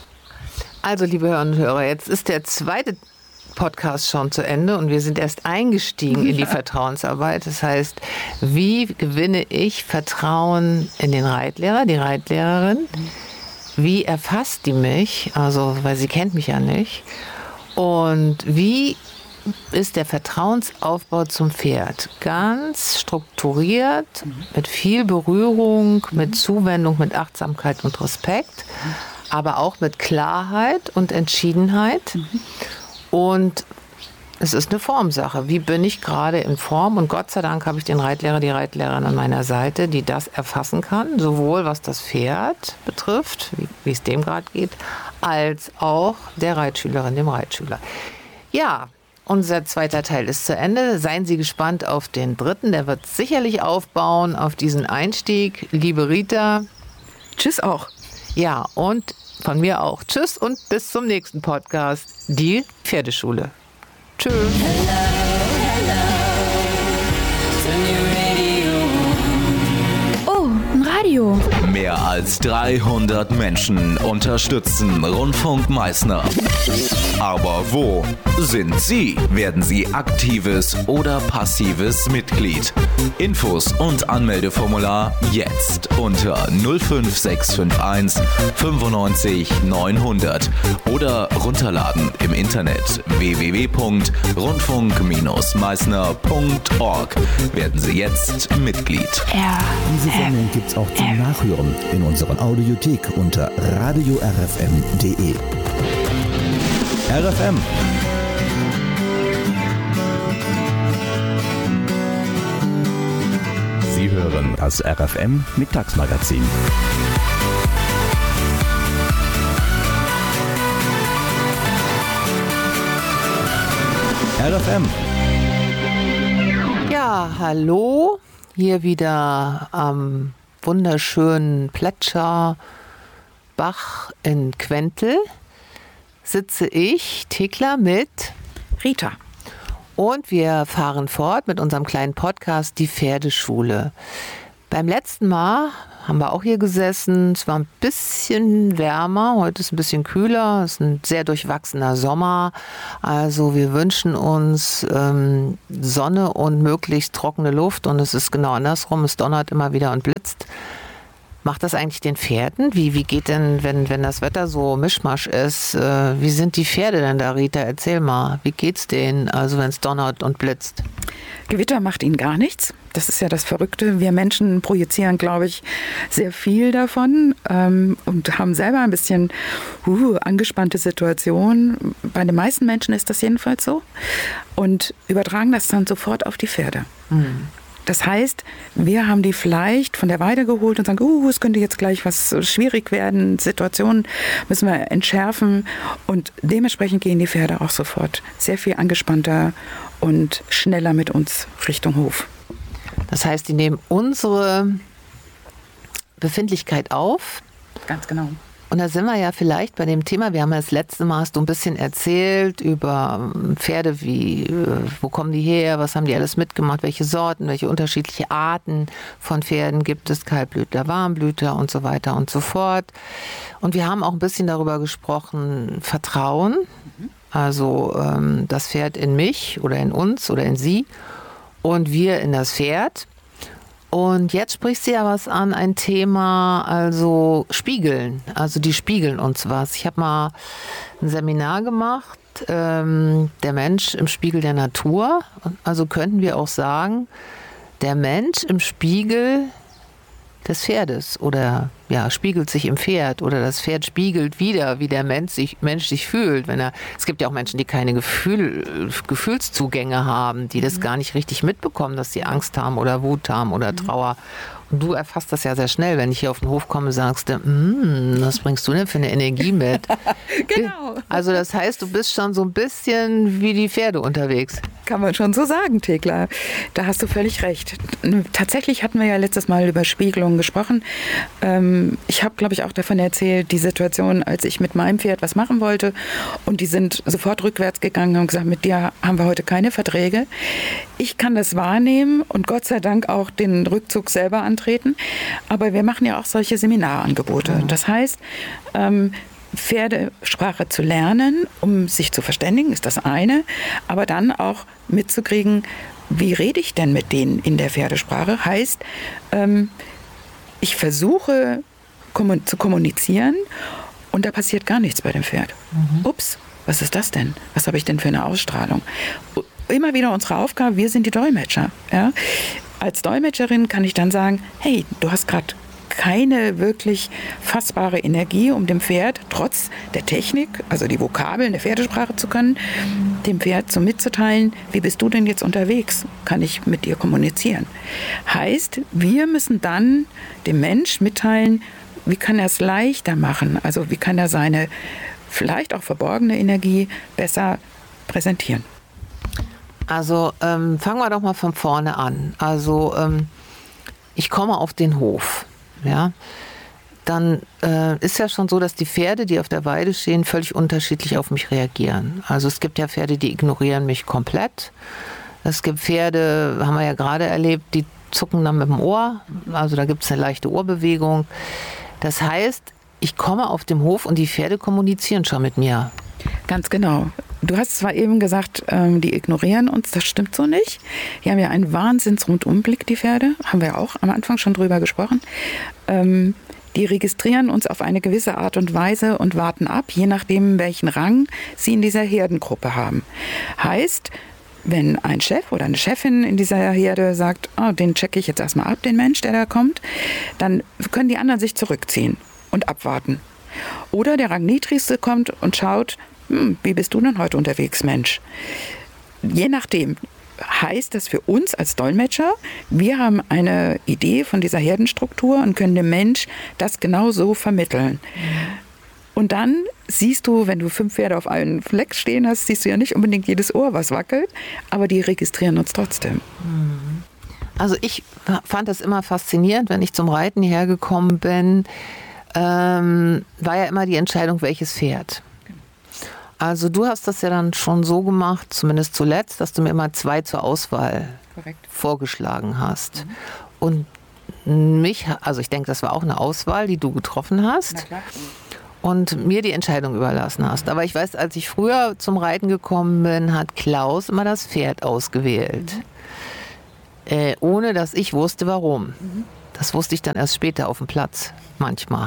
Also, liebe Hörerinnen und Hörer, jetzt ist der zweite Podcast schon zu Ende und wir sind erst eingestiegen in die Vertrauensarbeit. Das heißt, wie gewinne ich Vertrauen in den Reitlehrer, die Reitlehrerin? Wie erfasst die mich? Also, weil sie kennt mich ja nicht. Und wie ist der Vertrauensaufbau zum Pferd ganz strukturiert, mit viel Berührung, mit Zuwendung, mit Achtsamkeit und Respekt, aber auch mit Klarheit und Entschiedenheit. Und es ist eine Formsache. Wie bin ich gerade in Form? Und Gott sei Dank habe ich den Reitlehrer, die Reitlehrerin an meiner Seite, die das erfassen kann, sowohl was das Pferd betrifft, wie, wie es dem gerade geht, als auch der Reitschülerin, dem Reitschüler. Ja, unser zweiter Teil ist zu Ende. Seien Sie gespannt auf den dritten. Der wird sicherlich aufbauen auf diesen Einstieg. Liebe Rita.
Tschüss auch.
Ja, und von mir auch. Tschüss und bis zum nächsten Podcast. Die Pferdeschule. Tschüss. Hello, hello.
Oh, ein Radio.
Mehr als dreihundert Menschen unterstützen Rundfunk Meißner. Aber wo sind Sie? Werden Sie aktives oder passives Mitglied? Infos und Anmeldeformular jetzt unter null fünf sechs fünf eins fünfundneunzig neunhundert oder runterladen im Internet w w w punkt rundfunk meißner punkt org. Werden Sie jetzt Mitglied.
Ja.
Diese Sendung gibt's auch zum Nachhören in unserer Audiothek unter radio r f m punkt d e. R F M. Sie hören das R F M Mittagsmagazin. R F M.
Ja, hallo. Hier wieder am wunderschönen Plätscherbach in Quentel sitze ich, Thekla, mit
Rita.
Und wir fahren fort mit unserem kleinen Podcast Die Pferdeschule. Beim letzten Mal haben wir auch hier gesessen. Es war ein bisschen wärmer, heute ist ein bisschen kühler. Es ist ein sehr durchwachsener Sommer. Also wir wünschen uns ähm, Sonne und möglichst trockene Luft. Und es ist genau andersrum. Es donnert immer wieder und blitzt. Macht das eigentlich den Pferden? Wie, wie geht denn, wenn, wenn das Wetter so Mischmasch ist, äh, wie sind die Pferde denn da, Rita? Erzähl mal, wie geht's denen, also wenn es donnert und blitzt?
Gewitter macht ihnen gar nichts. Das ist ja das Verrückte. Wir Menschen projizieren, glaube ich, sehr viel davon ähm, und haben selber ein bisschen uh, angespannte Situationen. Bei den meisten Menschen ist das jedenfalls so. Und übertragen das dann sofort auf die Pferde. Mhm. Das heißt, wir haben die vielleicht von der Weide geholt und sagen, uh, es könnte jetzt gleich was schwierig werden, Situationen müssen wir entschärfen. Und dementsprechend gehen die Pferde auch sofort sehr viel angespannter und schneller mit uns Richtung Hof.
Das heißt, die nehmen unsere Befindlichkeit auf.
Ganz genau.
Und da sind wir ja vielleicht bei dem Thema, wir haben ja das letzte Mal hast du ein bisschen erzählt über Pferde, wie, wo kommen die her, was haben die alles mitgemacht, welche Sorten, welche unterschiedliche Arten von Pferden gibt es, Kaltblüter, Warmblüter und so weiter und so fort. Und wir haben auch ein bisschen darüber gesprochen, Vertrauen, also ähm, das Pferd in mich oder in uns oder in sie und wir in das Pferd. Und jetzt sprichst du ja was an, ein Thema, also Spiegeln. Also die spiegeln uns was. Ich habe mal ein Seminar gemacht, ähm, der Mensch im Spiegel der Natur. Also könnten wir auch sagen, der Mensch im Spiegel des Pferdes oder ja, spiegelt sich im Pferd oder das Pferd spiegelt wieder, wie der Mensch sich, Mensch sich fühlt. Wenn er, es gibt ja auch Menschen, die keine Gefühl, Gefühlszugänge haben, die das gar nicht richtig mitbekommen, dass sie Angst haben oder Wut haben oder Trauer. Und du erfasst das ja sehr schnell, wenn ich hier auf den Hof komme, sagst du, mm, was bringst du denn für eine Energie mit?
Genau.
Also das heißt, du bist schon so ein bisschen wie die Pferde unterwegs.
Kann man schon so sagen, Thekla. Da hast du völlig recht. Tatsächlich hatten wir ja letztes Mal über Spiegelungen gesprochen. Ich habe, glaube ich, auch davon erzählt, die Situation, als ich mit meinem Pferd was machen wollte und die sind sofort rückwärts gegangen und gesagt, mit dir haben wir heute keine Verträge. Ich kann das wahrnehmen und Gott sei Dank auch den Rückzug selber antreten. Aber wir machen ja auch solche Seminarangebote. Mhm. Das heißt, ähm, Pferdesprache zu lernen, um sich zu verständigen, ist das eine. Aber dann auch mitzukriegen, wie rede ich denn mit denen in der Pferdesprache? Heißt, ähm, ich versuche kommun- zu kommunizieren und da passiert gar nichts bei dem Pferd. Mhm. Ups, was ist das denn? Was habe ich denn für eine Ausstrahlung? Immer wieder unsere Aufgabe, wir sind die Dolmetscher. Ja? Als Dolmetscherin kann ich dann sagen, hey, du hast gerade keine wirklich fassbare Energie, um dem Pferd, trotz der Technik, also die Vokabeln der Pferdesprache zu können, dem Pferd so mitzuteilen, wie bist du denn jetzt unterwegs? Kann ich mit dir kommunizieren? Heißt, wir müssen dann dem Mensch mitteilen, wie kann er es leichter machen? Also wie kann er seine vielleicht auch verborgene Energie besser präsentieren?
Also ähm, fangen wir doch mal von vorne an. Also ähm, ich komme auf den Hof. Ja, dann äh, ist ja schon so, dass die Pferde, die auf der Weide stehen, völlig unterschiedlich auf mich reagieren. Also es gibt ja Pferde, die ignorieren mich komplett. Es gibt Pferde, haben wir ja gerade erlebt, die zucken dann mit dem Ohr. Also da gibt es eine leichte Ohrbewegung. Das heißt, ich komme auf den Hof und die Pferde kommunizieren schon mit mir.
Ganz genau. Du hast zwar eben gesagt, ähm, die ignorieren uns, das stimmt so nicht. Die haben ja einen Wahnsinns-Rundumblick, die Pferde, haben wir ja auch am Anfang schon drüber gesprochen. Ähm, die registrieren uns auf eine gewisse Art und Weise und warten ab, je nachdem, welchen Rang sie in dieser Herdengruppe haben. Heißt, wenn ein Chef oder eine Chefin in dieser Herde sagt, oh, den checke ich jetzt erstmal ab, den Mensch, der da kommt, dann können die anderen sich zurückziehen und abwarten. Oder der Rangniedrigste kommt und schaut, hm, wie bist du denn heute unterwegs, Mensch? Je nachdem heißt das für uns als Dolmetscher, wir haben eine Idee von dieser Herdenstruktur und können dem Mensch das genau so vermitteln. Und dann siehst du, wenn du fünf Pferde auf einem Fleck stehen hast, siehst du ja nicht unbedingt jedes Ohr, was wackelt, aber die registrieren uns trotzdem.
Also ich fand das immer faszinierend, wenn ich zum Reiten hierher gekommen bin, ähm, war ja immer die Entscheidung, welches Pferd. Also du hast das ja dann schon so gemacht, zumindest zuletzt, dass du mir immer zwei zur Auswahl Korrekt. vorgeschlagen hast. Mhm. Und mich, also ich denke, das war auch eine Auswahl, die du getroffen hast. Na klar. Und mir die Entscheidung überlassen hast. Aber ich weiß, als ich früher zum Reiten gekommen bin, hat Klaus immer das Pferd ausgewählt. Mhm. Äh, ohne dass ich wusste, warum. Mhm. Das wusste ich dann erst später auf dem Platz, manchmal.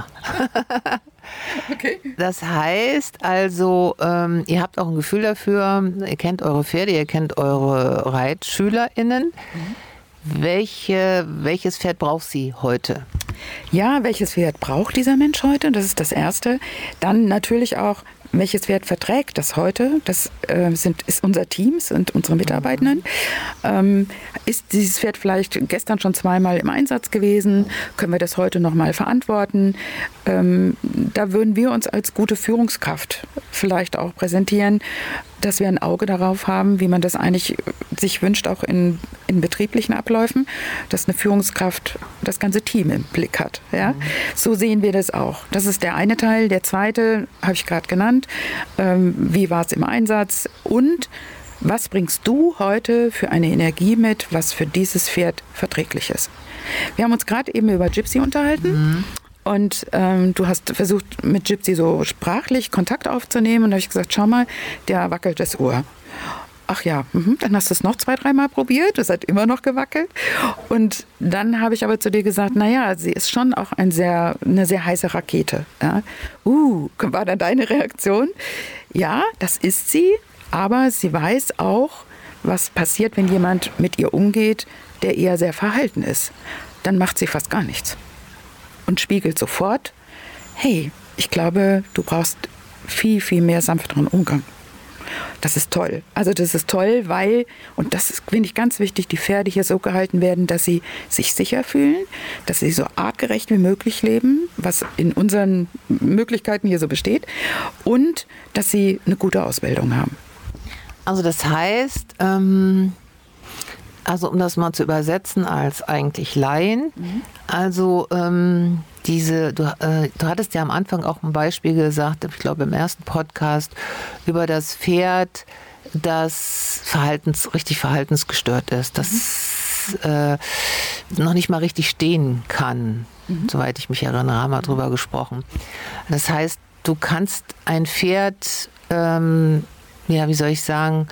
Okay. Das heißt also, ähm, ihr habt auch ein Gefühl dafür, ihr kennt eure Pferde, ihr kennt eure ReitschülerInnen. Mhm. Welche, welches Pferd braucht sie heute?
Ja, welches Pferd braucht dieser Mensch heute? Das ist das Erste. Dann natürlich auch, welches Pferd verträgt das heute? Das äh, sind, ist unser Team, sind unsere Mitarbeitenden. Ähm, ist dieses Pferd vielleicht gestern schon zweimal im Einsatz gewesen? Können wir das heute nochmal verantworten? Ähm, da würden wir uns als gute Führungskraft vielleicht auch präsentieren, dass wir ein Auge darauf haben, wie man das eigentlich sich wünscht, auch in, in betrieblichen Abläufen, dass eine Führungskraft das ganze Team im Blick hat. Ja? Mhm. So sehen wir das auch. Das ist der eine Teil. Der zweite habe ich gerade genannt. Ähm, wie war es im Einsatz? Und was bringst du heute für eine Energie mit, was für dieses Pferd verträglich ist? Wir haben uns gerade eben über Gypsy unterhalten. Mhm. Und ähm, du hast versucht, mit Gypsy so sprachlich Kontakt aufzunehmen. Und da habe ich gesagt, schau mal, der wackelt das Ohr. Ach ja, mh, dann hast du es noch zwei, dreimal probiert. Es hat immer noch gewackelt. Und dann habe ich aber zu dir gesagt, naja, sie ist schon auch ein sehr, eine sehr heiße Rakete. Ja? Uh, war dann deine Reaktion? Ja, das ist sie. Aber sie weiß auch, was passiert, wenn jemand mit ihr umgeht, der eher sehr verhalten ist. Dann macht sie fast gar nichts. Und spiegelt sofort, hey, ich glaube, du brauchst viel, viel mehr sanfteren Umgang. Das ist toll. Also das ist toll, weil, und das ist, finde ich, ganz wichtig, die Pferde hier so gehalten werden, dass sie sich sicher fühlen, dass sie so artgerecht wie möglich leben, was in unseren Möglichkeiten hier so besteht, und dass sie eine gute Ausbildung haben.
Also das heißt, ähm Also um das mal zu übersetzen als eigentlich Laien, mhm. also ähm, diese, du, äh, du hattest ja am Anfang auch ein Beispiel gesagt, ich glaube im ersten Podcast, über das Pferd, das Verhaltens, richtig verhaltensgestört ist, das mhm. äh, noch nicht mal richtig stehen kann, mhm. soweit ich mich erinnere, haben wir drüber gesprochen. Das heißt, du kannst ein Pferd, ähm, ja, wie soll ich sagen,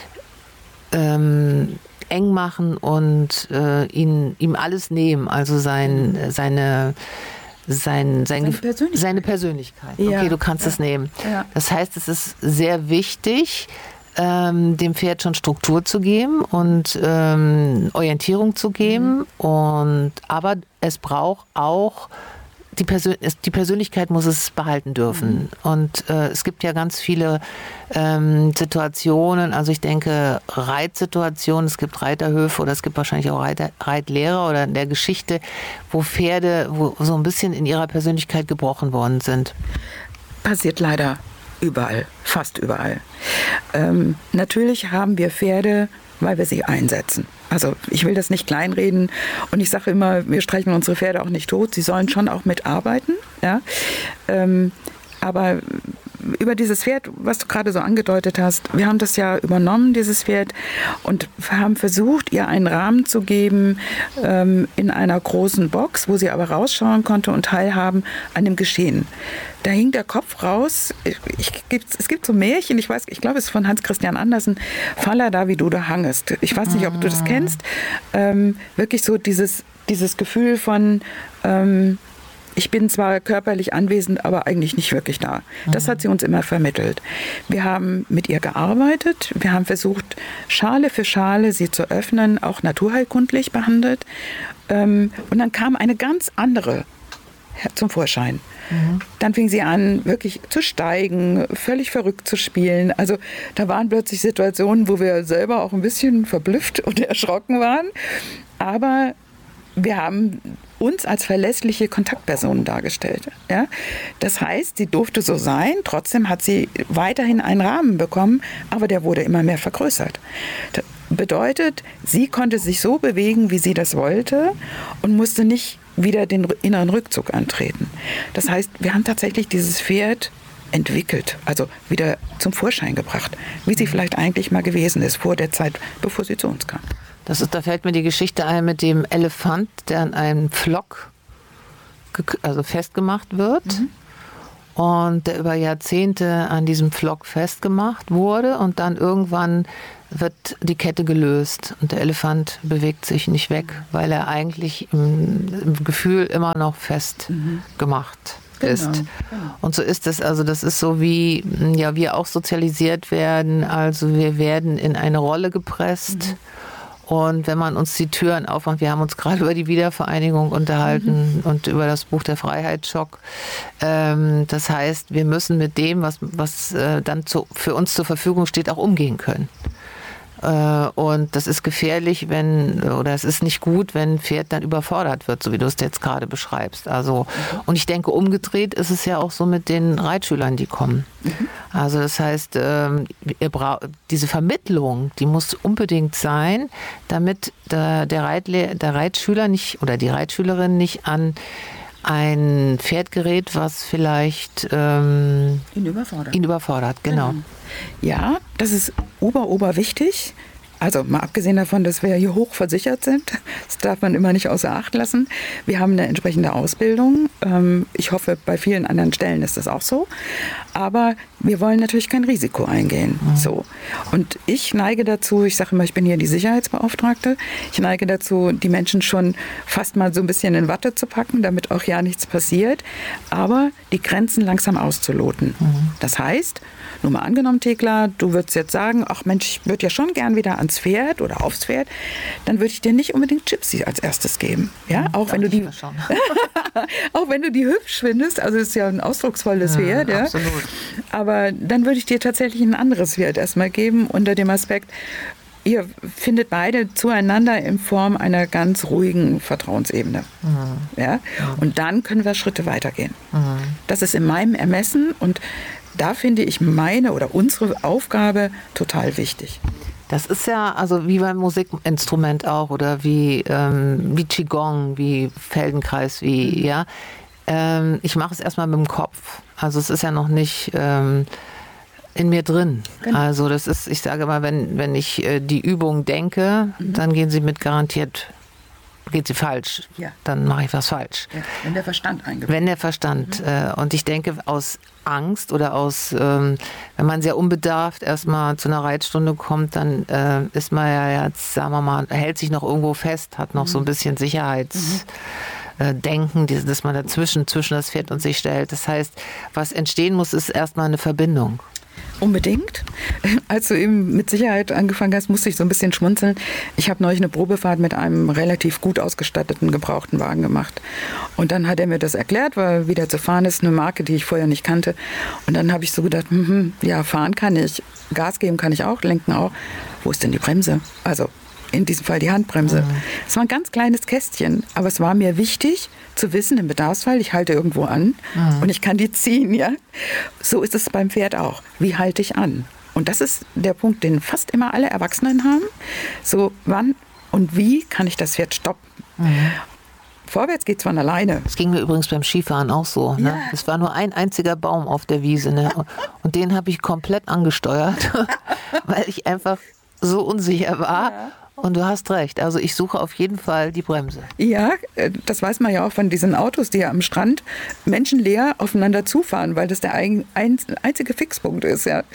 ähm, eng machen und äh, ihn, ihm alles nehmen, also sein, seine, sein, sein seine, Persönlichkeit. seine Persönlichkeit. Ja. Okay, du kannst ja. es nehmen. Ja. Das heißt, es ist sehr wichtig, ähm, dem Pferd schon Struktur zu geben und ähm, Orientierung zu geben. Mhm. Und, aber es braucht auch Die, Persön- die Persönlichkeit muss es behalten dürfen. Mhm. Und äh, es gibt ja ganz viele ähm, Situationen, also ich denke Reitsituationen, es gibt Reiterhöfe oder es gibt wahrscheinlich auch Reiter- Reitlehrer oder in der Geschichte, wo Pferde wo so ein bisschen in ihrer Persönlichkeit gebrochen worden sind.
Passiert leider überall, fast überall. Ähm, natürlich haben wir Pferde, weil wir sie einsetzen. Also ich will das nicht kleinreden und ich sage immer, wir streichen unsere Pferde auch nicht tot. Sie sollen schon auch mitarbeiten. Ja? Ähm, aber über dieses Pferd, was du gerade so angedeutet hast, wir haben das ja übernommen, dieses Pferd, und haben versucht, ihr einen Rahmen zu geben ähm, in einer großen Box, wo sie aber rausschauen konnte und teilhaben an dem Geschehen. Da hing der Kopf raus. Ich, ich, es gibt so Märchen, ich weiß, ich glaube, es ist von Hans Christian Andersen, Faller da, wie du da hangest. Ich weiß nicht, ob du das kennst. Ähm, wirklich so dieses, dieses Gefühl von, ähm, ich bin zwar körperlich anwesend, aber eigentlich nicht wirklich da. Das hat sie uns immer vermittelt. Wir haben mit ihr gearbeitet. Wir haben versucht, Schale für Schale sie zu öffnen, auch naturheilkundlich behandelt. Und dann kam eine ganz andere zum Vorschein. Mhm. Dann fing sie an, wirklich zu steigen, völlig verrückt zu spielen. Also da waren plötzlich Situationen, wo wir selber auch ein bisschen verblüfft und erschrocken waren. Aber wir haben uns als verlässliche Kontaktpersonen dargestellt. Ja? Das heißt, sie durfte so sein, trotzdem hat sie weiterhin einen Rahmen bekommen, aber der wurde immer mehr vergrößert. Das bedeutet, sie konnte sich so bewegen, wie sie das wollte und musste nicht wieder den inneren Rückzug antreten. Das heißt, wir haben tatsächlich dieses Pferd entwickelt, also wieder zum Vorschein gebracht, wie sie vielleicht eigentlich mal gewesen ist, vor der Zeit, bevor sie zu uns kam.
Das ist, da fällt mir die Geschichte ein mit dem Elefant, der an einem Pflock also festgemacht wird mhm. und der über Jahrzehnte an diesem Pflock festgemacht wurde und dann irgendwann wird die Kette gelöst und der Elefant bewegt sich nicht weg, weil er eigentlich im, im Gefühl immer noch festgemacht mhm. ist. Genau, genau. Und so ist es, also das ist so wie ja, wir auch sozialisiert werden, also wir werden in eine Rolle gepresst mhm. und wenn man uns die Türen aufmacht, wir haben uns gerade über die Wiedervereinigung unterhalten mhm. und über das Buch Der Freiheitsschock, ähm, das heißt, wir müssen mit dem, was, was äh, dann zu, für uns zur Verfügung steht, auch umgehen können. Und das ist gefährlich, wenn, oder es ist nicht gut, wenn ein Pferd dann überfordert wird, so wie du es jetzt gerade beschreibst. Also, und ich denke, umgedreht ist es ja auch so mit den Reitschülern, die kommen. Mhm. Also das heißt, ihr braucht, diese Vermittlung, die muss unbedingt sein, damit der, der, Reitle, der Reitschüler nicht, oder die Reitschülerin nicht an ein Pferd gerät, was vielleicht ähm,
ihn überfordert.
Ihn überfordert, genau. genau.
Ja, das ist ober, ober wichtig. Also mal abgesehen davon, dass wir hier hoch versichert sind, das darf man immer nicht außer Acht lassen. Wir haben eine entsprechende Ausbildung. Ich hoffe, bei vielen anderen Stellen ist das auch so. Aber wir wollen natürlich kein Risiko eingehen. Mhm. So. Und ich neige dazu, ich sage immer, ich bin hier die Sicherheitsbeauftragte, ich neige dazu, die Menschen schon fast mal so ein bisschen in Watte zu packen, damit auch ja nichts passiert, aber die Grenzen langsam auszuloten. Mhm. Das heißt, nur mal angenommen, Thekla, du würdest jetzt sagen, ach Mensch, ich würde ja schon gern wieder ans Pferd oder aufs Pferd, dann würde ich dir nicht unbedingt Gypsy als erstes geben. Ja, mhm, auch wenn du die auch wenn du die hübsch findest, also es ist ja ein ausdrucksvolles mhm, Pferd, ja. Absolut. Aber dann würde ich dir tatsächlich ein anderes Pferd erstmal geben, unter dem Aspekt, ihr findet beide zueinander in Form einer ganz ruhigen Vertrauensebene. Mhm. Ja? Und dann können wir Schritte weitergehen. Mhm. Das ist in meinem Ermessen und da finde ich meine oder unsere Aufgabe total wichtig.
Das ist ja also wie beim Musikinstrument auch oder wie, ähm, wie Qigong, wie Feldenkreis, wie, mhm. ja. Ähm, ich mache es erstmal mit dem Kopf. Also es ist ja noch nicht ähm, in mir drin. Genau. Also das ist, ich sage mal, wenn, wenn ich äh, die Übung denke, mhm. dann gehen sie mit garantiert, geht sie falsch. Ja. Dann mache ich was falsch.
Ja, wenn der Verstand eingebaut.
Wenn der Verstand. Mhm. Äh, und ich denke, aus Angst oder aus, ähm, wenn man sehr unbedarft erstmal zu einer Reitstunde kommt, dann äh, ist man ja jetzt, sagen wir mal, hält sich noch irgendwo fest, hat noch mhm. so ein bisschen Sicherheits... Mhm. Denken, dass man dazwischen, zwischen das Pferd und sich stellt. Das heißt, was entstehen muss, ist erstmal eine Verbindung.
Unbedingt. Als du eben mit Sicherheit angefangen hast, musste ich so ein bisschen schmunzeln. Ich habe neulich eine Probefahrt mit einem relativ gut ausgestatteten gebrauchten Wagen gemacht. Und dann hat er mir das erklärt, weil wieder zu fahren ist, eine Marke, die ich vorher nicht kannte. Und dann habe ich so gedacht, hm, ja, fahren kann ich, Gas geben kann ich auch, lenken auch. Wo ist denn die Bremse? Also in diesem Fall die Handbremse. Mhm. Es war ein ganz kleines Kästchen, aber es war mir wichtig zu wissen, im Bedarfsfall, ich halte irgendwo an mhm. und ich kann die ziehen. Ja? So ist es beim Pferd auch. Wie halte ich an? Und das ist der Punkt, den fast immer alle Erwachsenen haben. So, wann und wie kann ich das Pferd stoppen? Mhm. Vorwärts geht es von alleine.
Das ging mir übrigens beim Skifahren auch so. Ne? Ja. Es war nur ein einziger Baum auf der Wiese. Ne? Und den habe ich komplett angesteuert, weil ich einfach so unsicher war. Ja. Und du hast recht, also ich suche auf jeden Fall die Bremse.
Ja, das weiß man ja auch von diesen Autos, die ja am Strand menschenleer aufeinander zufahren, weil das der ein, ein, einzige Fixpunkt ist. Ja.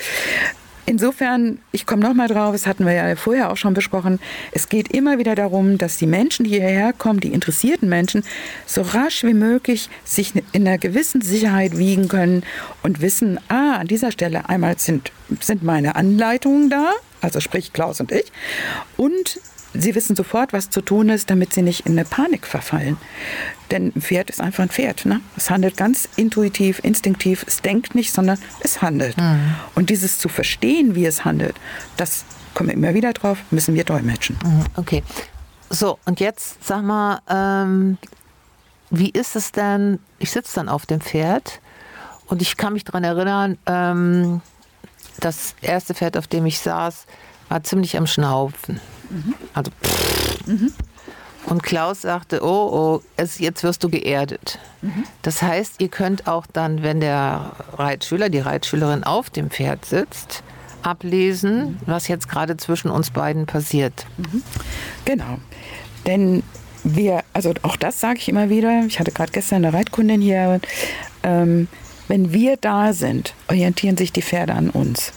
Insofern, ich komme noch mal drauf, das hatten wir ja vorher auch schon besprochen, es geht immer wieder darum, dass die Menschen, die hierher kommen, die interessierten Menschen, so rasch wie möglich sich in einer gewissen Sicherheit wiegen können und wissen, ah, an dieser Stelle einmal sind, sind meine Anleitungen da, also sprich Klaus und ich, und sie wissen sofort, was zu tun ist, damit sie nicht in eine Panik verfallen. Denn ein Pferd ist einfach ein Pferd. Ne? Es handelt ganz intuitiv, instinktiv. Es denkt nicht, sondern es handelt. Mhm. Und dieses zu verstehen, wie es handelt, das kommen wir immer wieder drauf, müssen wir dolmetschen.
Mhm, okay. So, und jetzt sag mal, ähm, wie ist es denn, ich sitze dann auf dem Pferd und ich kann mich daran erinnern, ähm, das erste Pferd, auf dem ich saß, war ziemlich am Schnaufen. Mhm. Also pff. Mhm. Und Klaus sagte, oh, oh, es, jetzt wirst du geerdet. Mhm. Das heißt, ihr könnt auch dann, wenn der Reitschüler, die Reitschülerin auf dem Pferd sitzt, ablesen, mhm. was jetzt gerade zwischen uns beiden passiert.
Mhm. Genau. Denn wir, also auch das sage ich immer wieder, ich hatte gerade gestern eine Reitkundin hier, ähm, wenn wir da sind, orientieren sich die Pferde an uns.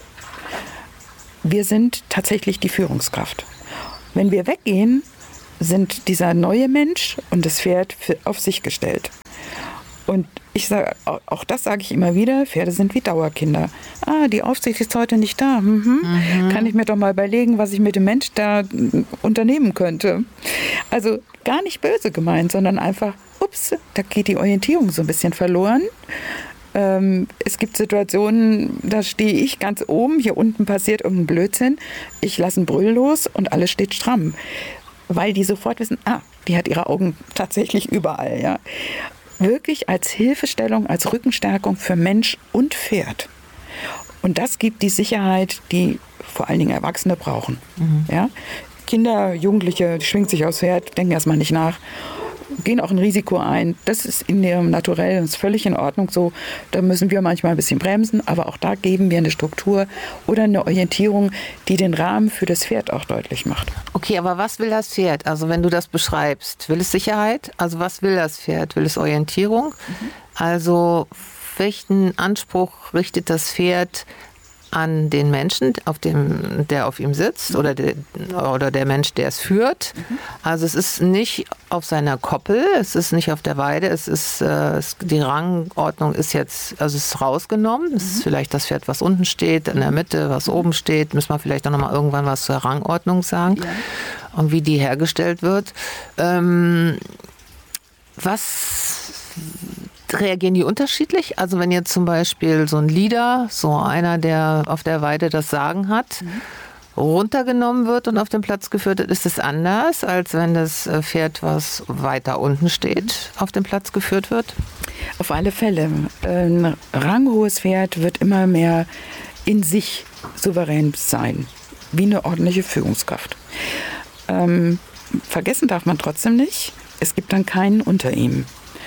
Wir sind tatsächlich die Führungskraft. Wenn wir weggehen, sind dieser neue Mensch und das Pferd auf sich gestellt. Und ich sage, auch das sage ich immer wieder, Pferde sind wie Dauerkinder. Ah, die Aufsicht ist heute nicht da. Mhm. Mhm. Kann ich mir doch mal überlegen, was ich mit dem Mensch da unternehmen könnte. Also gar nicht böse gemeint, sondern einfach, ups, da geht die Orientierung so ein bisschen verloren. Ähm, es gibt Situationen, da stehe ich ganz oben, hier unten passiert irgendein Blödsinn. Ich lasse einen Brüll los und alles steht stramm. Weil die sofort wissen, ah, die hat ihre Augen tatsächlich überall. Ja. Wirklich als Hilfestellung, als Rückenstärkung für Mensch und Pferd. Und das gibt die Sicherheit, die vor allen Dingen Erwachsene brauchen. Mhm. Ja. Kinder, Jugendliche, die schwingen sich aufs Pferd, denken erstmal nicht nach, gehen auch ein Risiko ein. Das ist in ihrem Naturell, das ist völlig in Ordnung so. Da müssen wir manchmal ein bisschen bremsen, aber auch da geben wir eine Struktur oder eine Orientierung, die den Rahmen für das Pferd auch deutlich macht.
Okay, aber was will das Pferd? Also wenn du das beschreibst, will es Sicherheit? Also was will das Pferd? Will es Orientierung? Mhm. Also welchen Anspruch richtet das Pferd an den Menschen, auf dem, der auf ihm sitzt, oder der, oder der Mensch, der es führt. Mhm. Also es ist nicht auf seiner Koppel, es ist nicht auf der Weide, es ist äh, es, die Rangordnung ist jetzt, also es ist rausgenommen. Mhm. Es ist vielleicht das Pferd, was unten steht, in der Mitte, was mhm. oben steht. Müssen wir vielleicht auch noch mal irgendwann was zur Rangordnung sagen, ja. Und wie die hergestellt wird. Ähm, was reagieren die unterschiedlich? Also wenn jetzt zum Beispiel so ein Leader, so einer, der auf der Weide das Sagen hat, mhm. runtergenommen wird und auf den Platz geführt wird, ist es anders, als wenn das Pferd, was weiter unten steht, mhm. auf den Platz geführt wird?
Auf alle Fälle. Ein ranghohes Pferd wird immer mehr in sich souverän sein, wie eine ordentliche Führungskraft. Ähm, vergessen darf man trotzdem nicht, es gibt dann keinen unter ihm.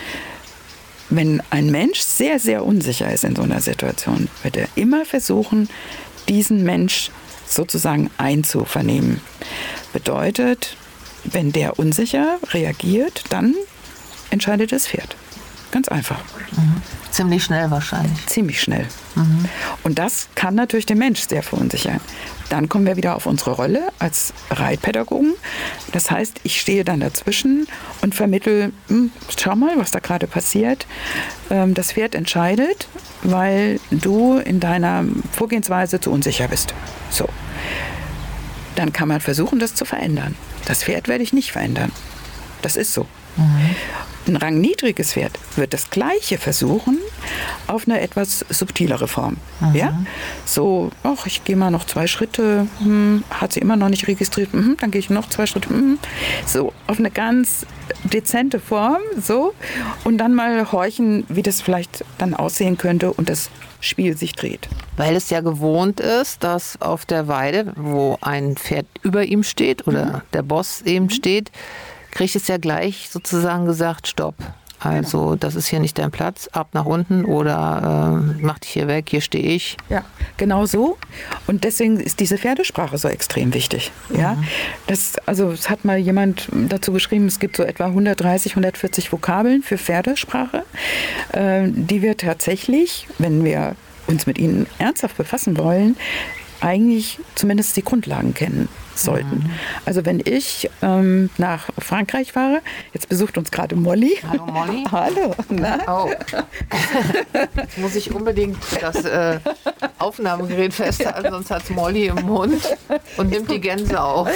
Wenn ein Mensch sehr, sehr unsicher ist in so einer Situation, wird er immer versuchen, diesen Mensch sozusagen einzuvernehmen. Bedeutet, wenn der unsicher reagiert, dann entscheidet das Pferd. Ganz einfach.
Mhm. Ziemlich schnell wahrscheinlich.
Ziemlich schnell. Mhm. Und das kann natürlich den Mensch sehr verunsichern. Dann kommen wir wieder auf unsere Rolle als Reitpädagogen. Das heißt, ich stehe dann dazwischen und vermittle, hm, schau mal, was da gerade passiert. Ähm, das Pferd entscheidet, weil du in deiner Vorgehensweise zu unsicher bist. So. Dann kann man versuchen, das zu verändern. Das Pferd werde ich nicht verändern. Das ist so. Mhm. Ein rangniedriges Pferd wird das Gleiche versuchen, auf eine etwas subtilere Form. Mhm. Ja? So, ach, ich gehe mal noch zwei Schritte, hm, hat sie immer noch nicht registriert, hm, dann gehe ich noch zwei Schritte. Hm. So, auf eine ganz dezente Form, so, und dann mal horchen, wie das vielleicht dann aussehen könnte und das Spiel sich dreht.
Weil es ja gewohnt ist, dass auf der Weide, wo ein Pferd über ihm steht oder mhm. der Boss eben mhm. steht, kriegt es ja gleich sozusagen gesagt, stopp. Also genau. Das ist hier nicht dein Platz, ab nach unten oder äh, mach dich hier weg, hier stehe ich.
Ja, genau so. Und deswegen ist diese Pferdesprache so extrem wichtig. Ja? Mhm. Das, also es hat mal jemand dazu geschrieben, es gibt so etwa hundertdreißig, hundertvierzig Vokabeln für Pferdesprache, äh, die wir tatsächlich, wenn wir uns mit ihnen ernsthaft befassen wollen, eigentlich zumindest die Grundlagen kennen sollten. Mhm. Also wenn ich ähm, nach Frankreich fahre, jetzt besucht uns gerade Molly.
Hallo Molly.
Hallo. Na?
Oh. Jetzt muss ich unbedingt das äh, Aufnahmegerät festhalten, sonst hat Molly im Mund und nimmt die Gänse auf.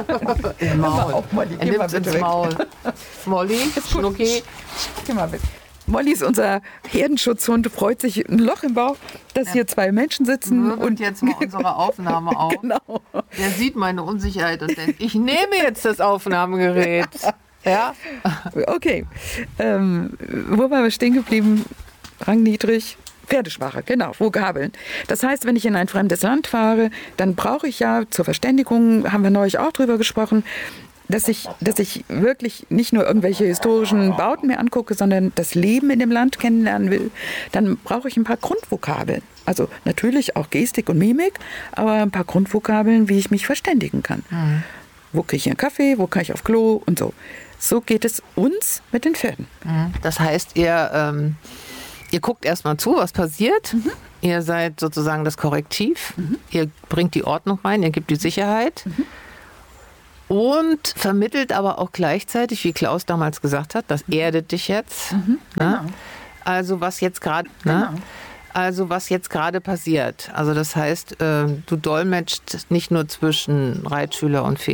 Im Maul. Auf, Molly. Er nimmt ins weg. Maul. Molly, Schnucki.
Geh mal bitte. Molly ist unser Herdenschutzhund, freut sich ein Loch im Bauch, dass ja. hier zwei Menschen sitzen.
Und jetzt mal unsere Aufnahme auf.
Genau.
Der sieht meine Unsicherheit und denkt, ich nehme jetzt das Aufnahmegerät. Ja.
Okay. Ähm, wo waren wir stehen geblieben? Rangniedrig. Pferdesprache, genau, Vokabeln. Das heißt, wenn ich in ein fremdes Land fahre, dann brauche ich ja zur Verständigung, haben wir neulich auch drüber gesprochen, dass ich, dass ich wirklich nicht nur irgendwelche historischen Bauten mir angucke, sondern das Leben in dem Land kennenlernen will. Dann brauche ich ein paar Grundvokabeln. Also natürlich auch Gestik und Mimik, aber ein paar Grundvokabeln, wie ich mich verständigen kann. Mhm. Wo kriege ich einen Kaffee, wo kann ich auf Klo und so. So geht es uns mit den Pferden.
Mhm. Das heißt, ihr... Ähm Ihr guckt erstmal zu, was passiert. Mhm. Ihr seid sozusagen das Korrektiv. Mhm. Ihr bringt die Ordnung rein, ihr gebt die Sicherheit. Mhm. Und vermittelt aber auch gleichzeitig, wie Klaus damals gesagt hat, das erdet dich jetzt. Mhm. Genau. Also was jetzt gerade... Genau. Also was jetzt gerade passiert. Also das heißt, du dolmetscht nicht nur zwischen Reitschüler und Pferd,